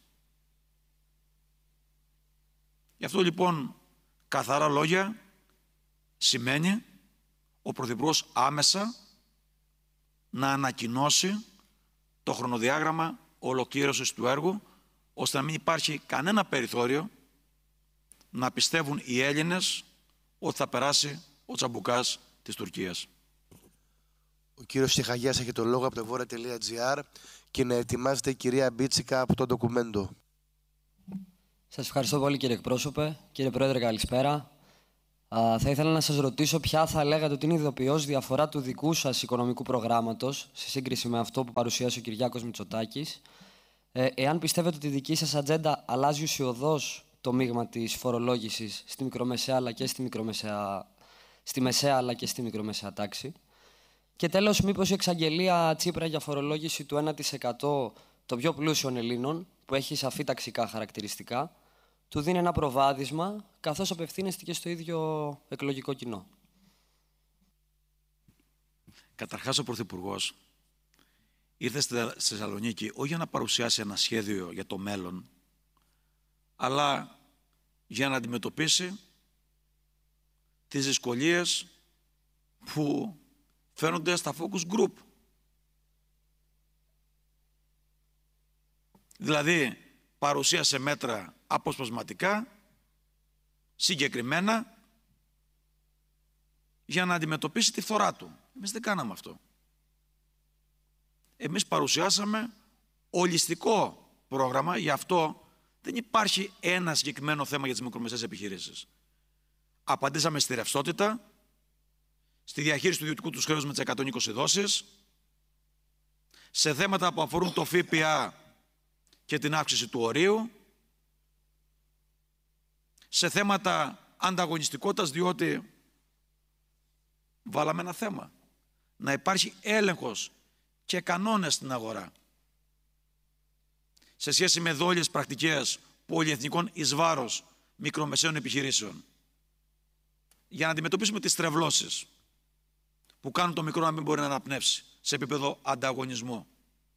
Γι' αυτό λοιπόν, καθαρά λόγια, σημαίνει ο Πρωθυπουργός άμεσα να ανακοινώσει το χρονοδιάγραμμα ολοκλήρωσης του έργου, ώστε να μην υπάρχει κανένα περιθώριο να πιστεύουν οι Έλληνες ότι θα περάσει ο τσαμπουκάς της Τουρκίας. Ο κύριος Στεχαγιάς έχει το λόγο από το βόρεια τελεία τζι άρ και να ετοιμάζεται η κυρία Μπίτσικα από το ντοκουμέντο. Σας ευχαριστώ πολύ κύριε εκπρόσωπε. Κύριε Πρόεδρε, καλησπέρα. Α, θα ήθελα να σας ρωτήσω ποια θα λέγατε ότι είναι η ειδοποιώς διαφορά του δικού σας οικονομικού προγράμματος σε σύγκριση με αυτό που παρουσίασε ο Κυριάκος Μητσοτάκης. Ε, εάν πιστεύετε ότι η δική σας ατζέντα αλλάζει ουσιωδώς το μείγμα της φορολόγησης στη μικρομεσαία, αλλά και στη, μικρομεσαία, στη μεσαία αλλά και στη μικρομεσαία τάξη. Και τέλος, μήπως η εξαγγελία Τσίπρα για φορολόγηση του ένα τοις εκατό των πιο πλούσιων Ελλήνων, που έχει σαφή ταξικά χαρακτηριστικά, του δίνει ένα προβάδισμα, καθώς απευθύνεστε και στο ίδιο εκλογικό κοινό. Καταρχάς, ο Πρωθυπουργός ήρθε στη Θεσσαλονίκη όχι για να παρουσιάσει ένα σχέδιο για το μέλλον, αλλά για να αντιμετωπίσει τις δυσκολίες που φαίνονται στα focus group. Δηλαδή, παρουσίασε μέτρα αποσπασματικά, συγκεκριμένα, για να αντιμετωπίσει τη φθορά του. Εμείς δεν κάναμε αυτό. Εμείς παρουσιάσαμε ολιστικό πρόγραμμα, γι' αυτό δεν υπάρχει ένα συγκεκριμένο θέμα για τις μικρομεσαίες επιχειρήσεις. Απαντήσαμε στη ρευστότητα, στη διαχείριση του ιδιωτικού τους χρέους με τις εκατόν είκοσι δόσεις, σε θέματα που αφορούν το ΦΠΑ και την αύξηση του ορίου, σε θέματα ανταγωνιστικότητας, διότι βάλαμε ένα θέμα. Να υπάρχει έλεγχος και κανόνες στην αγορά σε σχέση με δόλιες πρακτικές πολυεθνικών εις βάρος μικρομεσαίων επιχειρήσεων, για να αντιμετωπίσουμε τις τρευλώσεις που κάνουν το μικρό να μην μπορεί να αναπνεύσει σε επίπεδο ανταγωνισμού.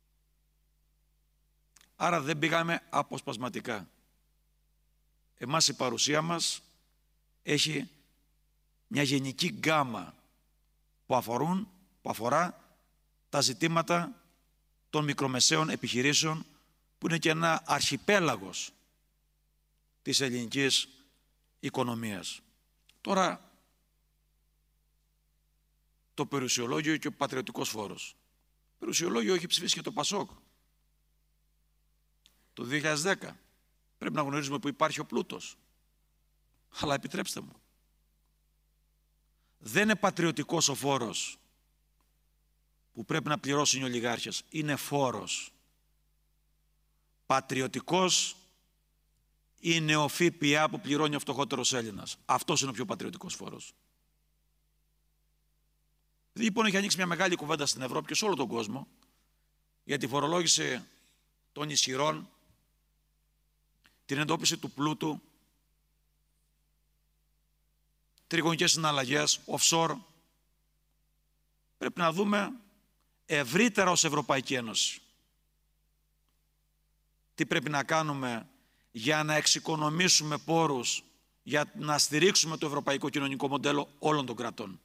Άρα δεν πήγαμε αποσπασματικά. Εμάς η παρουσία μας έχει μια γενική γκάμα που, αφορούν, που αφορά τα ζητήματα των μικρομεσαίων επιχειρήσεων, που είναι και ένα αρχιπέλαγος της ελληνικής οικονομίας. Τώρα, το περιουσιολόγιο και ο πατριωτικός φόρος. Το περιουσιολόγιο έχει ψηφίσει και το ΠΑΣΟΚ το δύο χιλιάδες δέκα. Πρέπει να γνωρίζουμε που υπάρχει ο πλούτος. Αλλά επιτρέψτε μου, δεν είναι πατριωτικός ο φόρος που πρέπει να πληρώσουν οι ολιγάρχες. Είναι φόρος. Πατριωτικός είναι ο ΦΠΑ που πληρώνει ο φτωχότερος Έλληνας. Αυτός είναι ο πιο πατριωτικός φόρος. Λοιπόν, έχει ανοίξει μια μεγάλη κουβέντα στην Ευρώπη και σε όλο τον κόσμο για τη φορολόγηση των ισχυρών, την εντόπιση του πλούτου, τριγωνικές συναλλαγές, offshore. Πρέπει να δούμε ευρύτερα ως Ευρωπαϊκή Ένωση τι πρέπει να κάνουμε για να εξοικονομήσουμε πόρους, για να στηρίξουμε το ευρωπαϊκό κοινωνικό μοντέλο όλων των κρατών.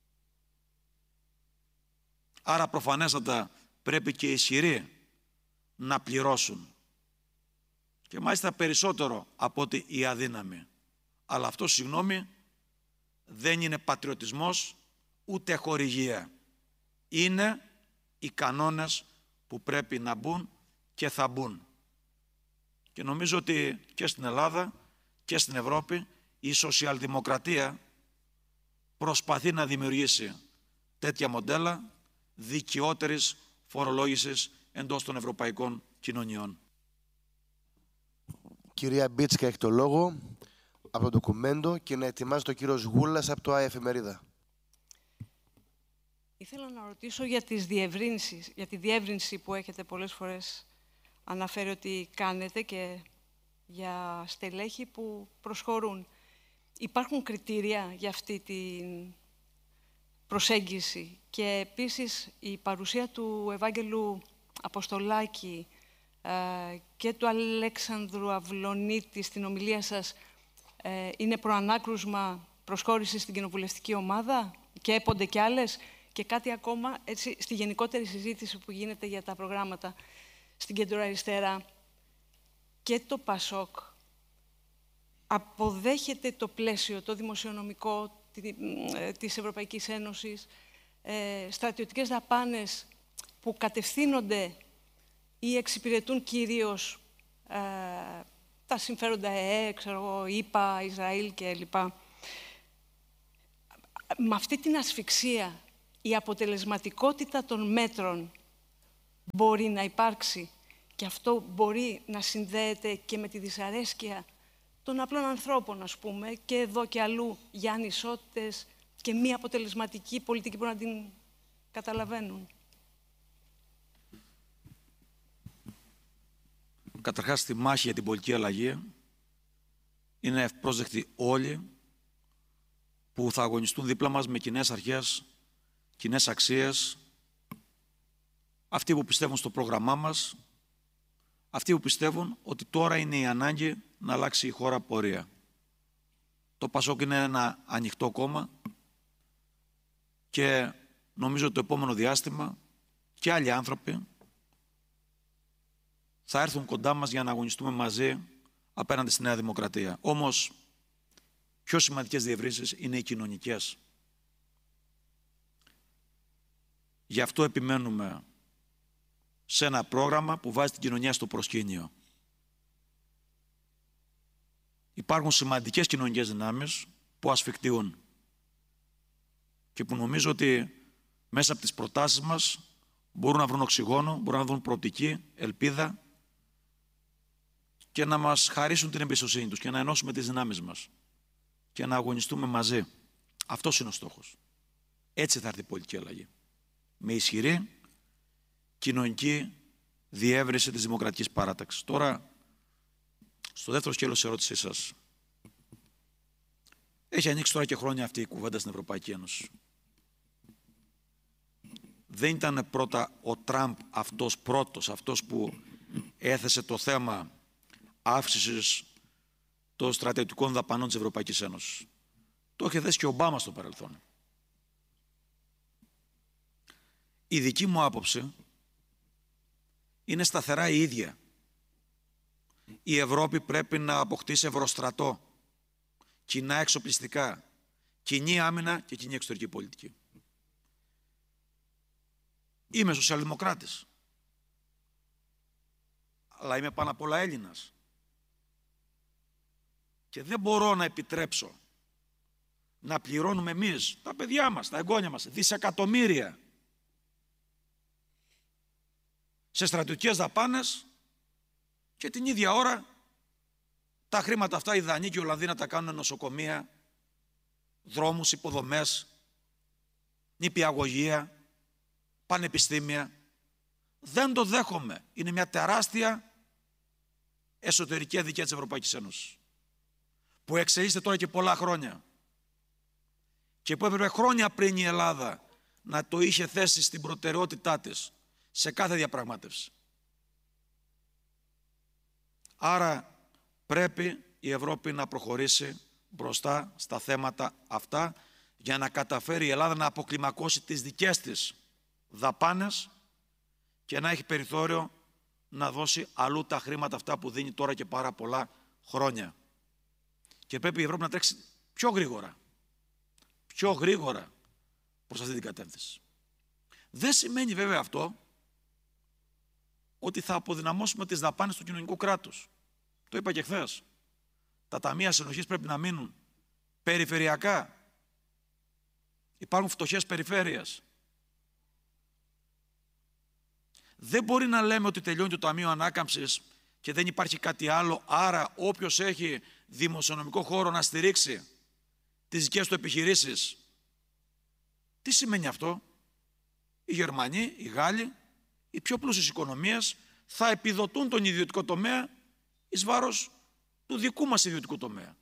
Άρα προφανέστατα πρέπει και οι ισχυροί να πληρώσουν. Και μάλιστα περισσότερο από ότι οι αδύναμοι. Αλλά αυτό, συγγνώμη, δεν είναι πατριωτισμός ούτε χορηγία. Είναι οι κανόνες που πρέπει να μπουν και θα μπουν. Και νομίζω ότι και στην Ελλάδα και στην Ευρώπη η σοσιαλδημοκρατία προσπαθεί να δημιουργήσει τέτοια μοντέλα δικαιότερης φορολόγησης εντός των ευρωπαϊκών κοινωνιών. Κυρία Μπίτσκα έχει το λόγο από το ντοκουμέντο και να ετοιμάζει το κύριος Γούλας από το ΑΕ Εφημερίδα. Ήθελα να ρωτήσω για τις διευρύνσεις, για τη διεύρυνση που έχετε πολλές φορές αναφέρει ότι κάνετε και για στελέχη που προσχωρούν. Υπάρχουν κριτήρια για αυτή την προσέγγιση και επίσης η παρουσία του Ευάγγελου Αποστολάκη ε, και του Αλέξανδρου Αυλονίτη στην ομιλία σας ε, είναι προανάκρουσμα προσχώρηση στην κοινοβουλευτική ομάδα και έπονται κι άλλες. Και κάτι ακόμα, έτσι, στη γενικότερη συζήτηση που γίνεται για τα προγράμματα στην κεντροαριστερά, και το ΠΑΣΟΚ αποδέχεται το πλαίσιο, το δημοσιονομικό της Ευρωπαϊκής Ένωσης, ε, στρατιωτικές δαπάνες που κατευθύνονται ή εξυπηρετούν κυρίως ε, τα συμφέροντα ΕΕ, ξέρω εγώ, ΗΠΑ, Ισραήλ κλπ. με αυτή την ασφυξία η αποτελεσματικότητα των μέτρων μπορεί να υπάρξει και αυτό μπορεί να συνδέεται και με τη δυσαρέσκεια των απλών ανθρώπων, ας πούμε, και εδώ και αλλού για ανισότητες και μη αποτελεσματική πολιτική που να την καταλαβαίνουν. Καταρχάς, στη μάχη για την πολιτική αλλαγή είναι ευπρόσδεκτοι όλοι που θα αγωνιστούν δίπλα μας με κοινές αρχές, κοινές αξίες, αυτοί που πιστεύουν στο πρόγραμμά μας, αυτοί που πιστεύουν ότι τώρα είναι η ανάγκη να αλλάξει η χώρα πορεία. Το Πασόκ είναι ένα ανοιχτό κόμμα και νομίζω ότι το επόμενο διάστημα και άλλοι άνθρωποι θα έρθουν κοντά μας για να αγωνιστούμε μαζί απέναντι στη Νέα Δημοκρατία. Όμως, πιο σημαντικές διευρύνσεις είναι οι κοινωνικές. Γι' αυτό επιμένουμε σε ένα πρόγραμμα που βάζει την κοινωνία στο προσκήνιο. Υπάρχουν σημαντικές κοινωνικές δυνάμεις που ασφικτιούν και που νομίζω ότι μέσα από τις προτάσεις μας μπορούν να βρουν οξυγόνο, μπορούν να βρουν προοπτική, ελπίδα και να μας χαρίσουν την εμπιστοσύνη τους και να ενώσουμε τις δυνάμεις μας και να αγωνιστούμε μαζί. Αυτός είναι ο στόχος. Έτσι θα έρθει η πολιτική αλλαγή. Με ισχυρή κοινωνική διεύρυνση της δημοκρατικής παράταξης. Τώρα, στο δεύτερο σκέλος της ερώτησής σας, έχει ανοίξει τώρα και χρόνια αυτή η κουβέντα στην Ευρωπαϊκή Ένωση. Δεν ήταν πρώτα ο Τραμπ αυτός πρώτος, αυτός που έθεσε το θέμα αύξησης των στρατιωτικών δαπανών της Ευρωπαϊκής Ένωσης. Το είχε θέσει και ο Ομπάμα στο παρελθόν. Η δική μου άποψη είναι σταθερά η ίδια. Η Ευρώπη πρέπει να αποκτήσει ευρωστρατό, κοινά εξοπλιστικά, κοινή άμυνα και κοινή εξωτερική πολιτική. Είμαι σοσιαλδημοκράτης, αλλά είμαι πάνω απ' όλα Έλληνας. Και δεν μπορώ να επιτρέψω να πληρώνουμε εμείς, τα παιδιά μας, τα εγγόνια μας, δισεκατομμύρια σε στρατιωτικές δαπάνες και την ίδια ώρα τα χρήματα αυτά οι Δανείοι και οι Ολλανδοί να τα κάνουν νοσοκομεία, δρόμους, υποδομές, νηπιαγωγεία, πανεπιστήμια. Δεν το δέχομαι. Είναι μια τεράστια εσωτερική αδικία της Ευρωπαϊκής Ένωσης που εξελίσσεται τώρα και πολλά χρόνια και που έπρεπε χρόνια πριν η Ελλάδα να το είχε θέσει στην προτεραιότητά της σε κάθε διαπραγμάτευση. Άρα πρέπει η Ευρώπη να προχωρήσει μπροστά στα θέματα αυτά για να καταφέρει η Ελλάδα να αποκλιμακώσει τις δικές της δαπάνες και να έχει περιθώριο να δώσει αλλού τα χρήματα αυτά που δίνει τώρα και πάρα πολλά χρόνια. Και πρέπει η Ευρώπη να τρέξει πιο γρήγορα, πιο γρήγορα προς αυτή την κατεύθυνση. Δεν σημαίνει βέβαια αυτό ότι θα αποδυναμώσουμε τις δαπάνες του κοινωνικού κράτους. Το είπα και χθες. Τα ταμεία συνοχής πρέπει να μείνουν περιφερειακά. Υπάρχουν φτωχές περιφέρειες. Δεν μπορεί να λέμε ότι τελειώνει το Ταμείο Ανάκαμψης και δεν υπάρχει κάτι άλλο, άρα όποιος έχει δημοσιονομικό χώρο να στηρίξει τις δικές του επιχειρήσεις. Τι σημαίνει αυτό? Οι Γερμανοί, οι Γάλλοι, οι πιο πλούσιες οικονομίες θα επιδοτούν τον ιδιωτικό τομέα εις βάρος του δικού μας ιδιωτικού τομέα.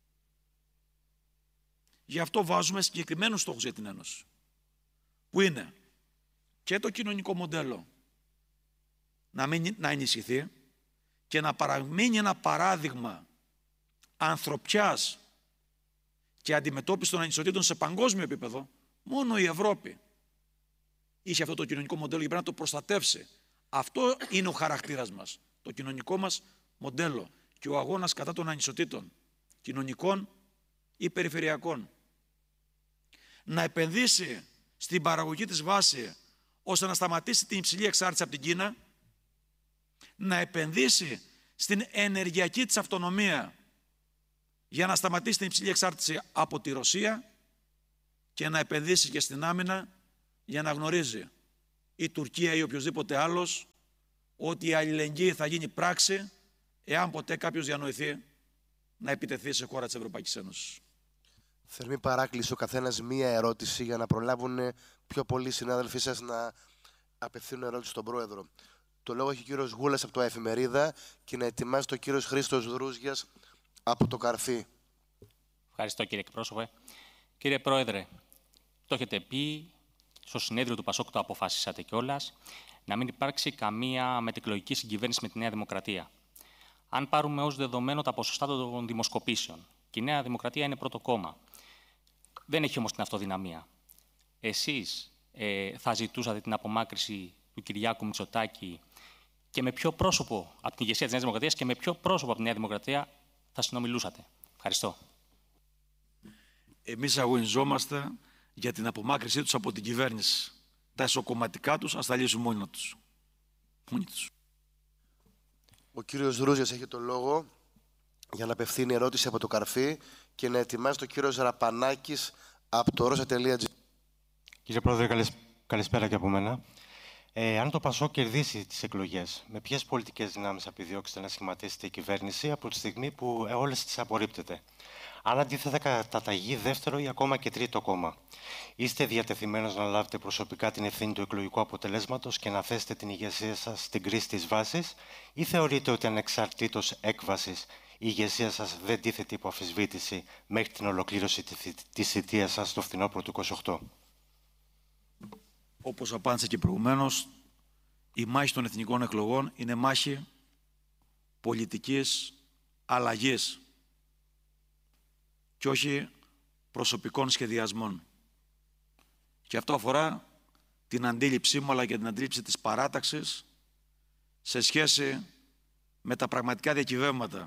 Γι' αυτό βάζουμε συγκεκριμένους στόχους για την Ένωση, που είναι και το κοινωνικό μοντέλο να, μην, να ενισχυθεί και να παραμείνει ένα παράδειγμα ανθρωπιάς και αντιμετώπιση των ανισοτήτων σε παγκόσμιο επίπεδο. Μόνο η Ευρώπη είχε αυτό το κοινωνικό μοντέλο και πρέπει να το προστατεύσει. Αυτό είναι ο χαρακτήρας μας, το κοινωνικό μας μοντέλο και ο αγώνας κατά των ανισοτήτων, κοινωνικών ή περιφερειακών. Να επενδύσει στην παραγωγή της βάση ώστε να σταματήσει την υψηλή εξάρτηση από την Κίνα, να επενδύσει στην ενεργειακή της αυτονομία για να σταματήσει την υψηλή εξάρτηση από τη Ρωσία και να επενδύσει και στην άμυνα για να γνωρίζει η Τουρκία ή οποιοδήποτε άλλος ότι η αλληλεγγύη θα γίνει πράξη εάν ποτέ κάποιος διανοηθεί να επιτεθεί σε χώρα της Ευρωπαϊκής Ένωσης. Θερμή παράκληση ο καθένας μία ερώτηση για να προλάβουν πιο πολλοί συνάδελφοί σας να απευθύνουν ερώτηση στον Πρόεδρο. Το λόγο έχει ο κύριος Γούλας από το Εφημερίδα και να ετοιμάσει το κύριος Χρήστος Δρούζιας από το Καρφί. Ευχαριστώ κύριε εκπρόσωπε. Κύριε Πρόεδρε, το έχετε πει, στο συνέδριο του Πασόκ το αποφάσισατε κιόλας, να μην υπάρξει καμία μετεκλογική συγκυβέρνηση με τη Νέα Δημοκρατία. Αν πάρουμε ως δεδομένο τα ποσοστά των δημοσκοπήσεων, και η Νέα Δημοκρατία είναι πρώτο κόμμα, δεν έχει όμως την αυτοδυναμία. Εσείς ε, θα ζητούσατε την απομάκρυση του Κυριάκου Μητσοτάκη και με ποιο πρόσωπο από την ηγεσία της Νέας Δημοκρατίας και με ποιο πρόσωπο από τη Νέα Δημοκρατία θα συνομιλούσατε? Ευχαριστώ. Εμείς αγωνιζόμαστε για την απομάκρυσή τους από την κυβέρνηση. Τα εσωκομματικά τους ας τα λύσουν μόνοι τους. Μόνοι τους. Ο κύριος Δρούζιας έχει το λόγο για να απευθύνει ερώτηση από το Καρφί και να ετοιμάσει το κύριος Ραπανάκης από το ροσα τελεία τζι. Κύριε Πρόεδρε, καλησ... καλησπέρα και από μένα. Ε, αν το Πασόκ κερδίσει τις εκλογές, με ποιες πολιτικές δυνάμεις επιδιώξετε να σχηματίσετε η κυβέρνηση από τη στιγμή που όλες τις απορρίπτετε? Αν αντίθετα καταταγεί δεύτερο ή ακόμα και τρίτο κόμμα, είστε διατεθειμένος να λάβετε προσωπικά την ευθύνη του εκλογικού αποτελέσματος και να θέσετε την ηγεσία σας στην κρίση της βάσης, ή θεωρείτε ότι ανεξαρτήτως έκβασης η ηγεσία σας δεν τίθεται υπό αμφισβήτηση μέχρι την ολοκλήρωση της θητείας σας το φθινόπωρο του είκοσι οκτώ? Όπως απάντησα και προηγουμένως, η μάχη των εθνικών εκλογών είναι μάχη πολιτικής αλλαγής και όχι προσωπικών σχεδιασμών. Και αυτό αφορά την αντίληψή μου αλλά και την αντίληψη της παράταξης σε σχέση με τα πραγματικά διακυβεύματα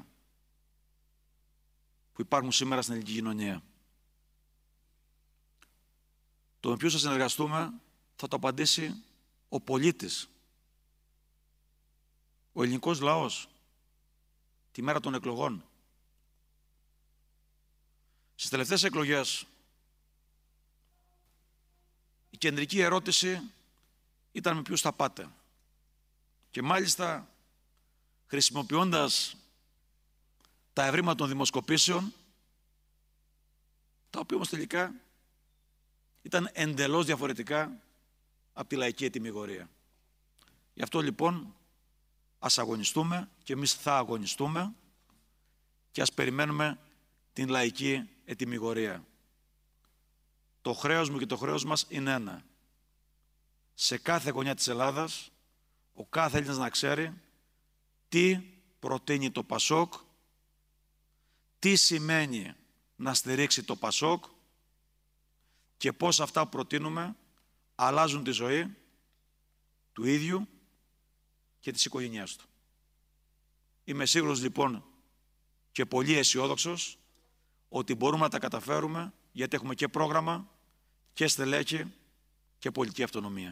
που υπάρχουν σήμερα στην ελληνική κοινωνία. Το με ποιους θα συνεργαστούμε θα το απαντήσει ο πολίτης, ο ελληνικός λαός, τη μέρα των εκλογών. Στις τελευταίες εκλογές η κεντρική ερώτηση ήταν με ποιους θα πάτε. Και μάλιστα χρησιμοποιώντας τα ευρήματα των δημοσκοπήσεων, τα οποία όμως τελικά ήταν εντελώς διαφορετικά από τη λαϊκή ετυμηγορία. Γι' αυτό λοιπόν ας αγωνιστούμε και εμείς θα αγωνιστούμε και ας περιμένουμε την λαϊκή ετυμηγορία. Το χρέος μου και το χρέος μας είναι ένα. Σε κάθε γωνιά της Ελλάδας ο κάθε Έλληνας να ξέρει τι προτείνει το Πασόκ, τι σημαίνει να στηρίξει το Πασόκ και πώς αυτά που προτείνουμε αλλάζουν τη ζωή του ίδιου και της οικογένειάς του. Είμαι σίγουρος λοιπόν και πολύ αισιόδοξος ότι μπορούμε να τα καταφέρουμε γιατί έχουμε και πρόγραμμα και στελέχη και πολιτική αυτονομία.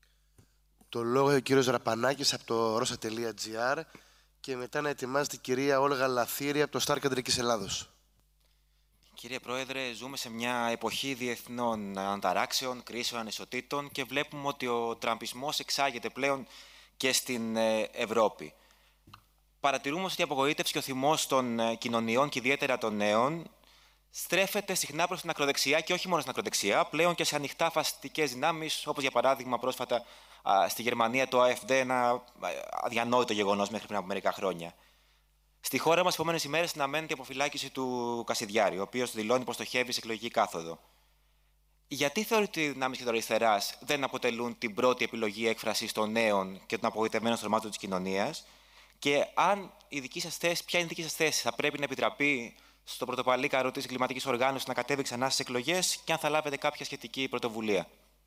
Το λόγο έχει ο κύριος Ραπανάκης από το ροσα τελεία τζι άρ και μετά να ετοιμάζεται η κυρία Όλγα Λαθήρη από το Σταρ Κεντρικής Ελλάδος. Κύριε Πρόεδρε, ζούμε σε μια εποχή διεθνών ανταράξεων, κρίσεων, ανισοτήτων και βλέπουμε ότι ο τραμπισμός εξάγεται πλέον και στην Ευρώπη. Παρατηρούμε ότι η απογοήτευση και ο θυμός των κοινωνιών και ιδιαίτερα των νέων στρέφεται συχνά προς την ακροδεξιά και όχι μόνο στην ακροδεξιά, πλέον και σε ανοιχτά φασιστικές δυνάμεις, όπως για παράδειγμα πρόσφατα στη Γερμανία το AfD, ένα αδιανόητο γεγονός μέχρι πριν από μερικά χρόνια. Στη χώρα μας, οι επόμενες ημέρες αναμένεται η αποφυλάκηση του Κασιδιάρη, ο οποίος δηλώνει πως στοχεύει σε εκλογική κάθοδο. Γιατί θεωρείτε ότι οι δυνάμεις κεντροαριστεράς δεν αποτελούν την πρώτη επιλογή έκφρασης των νέων και των απογοητευμένων στρωμάτων της κοινωνίας, και αν η δική σας θέση, ποια είναι η δική σας θέση, θα πρέπει να επιτραπεί στο πρωτοπαλίκαρο της εγκληματικής οργάνωσης να κατέβει ξανά στις εκλογές και αν θα λάβετε κάποια σχετική πρωτοβουλία?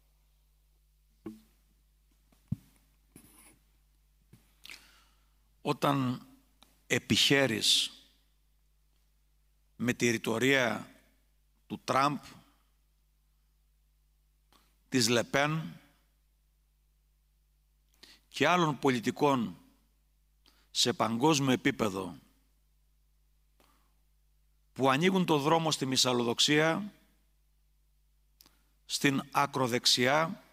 Όταν επιχαίρεις με τη ρητορία του Τραμπ, της Λεπέν και άλλων πολιτικών σε παγκόσμιο επίπεδο που ανοίγουν το δρόμο στη μυσαλλοδοξία, στην ακροδεξιά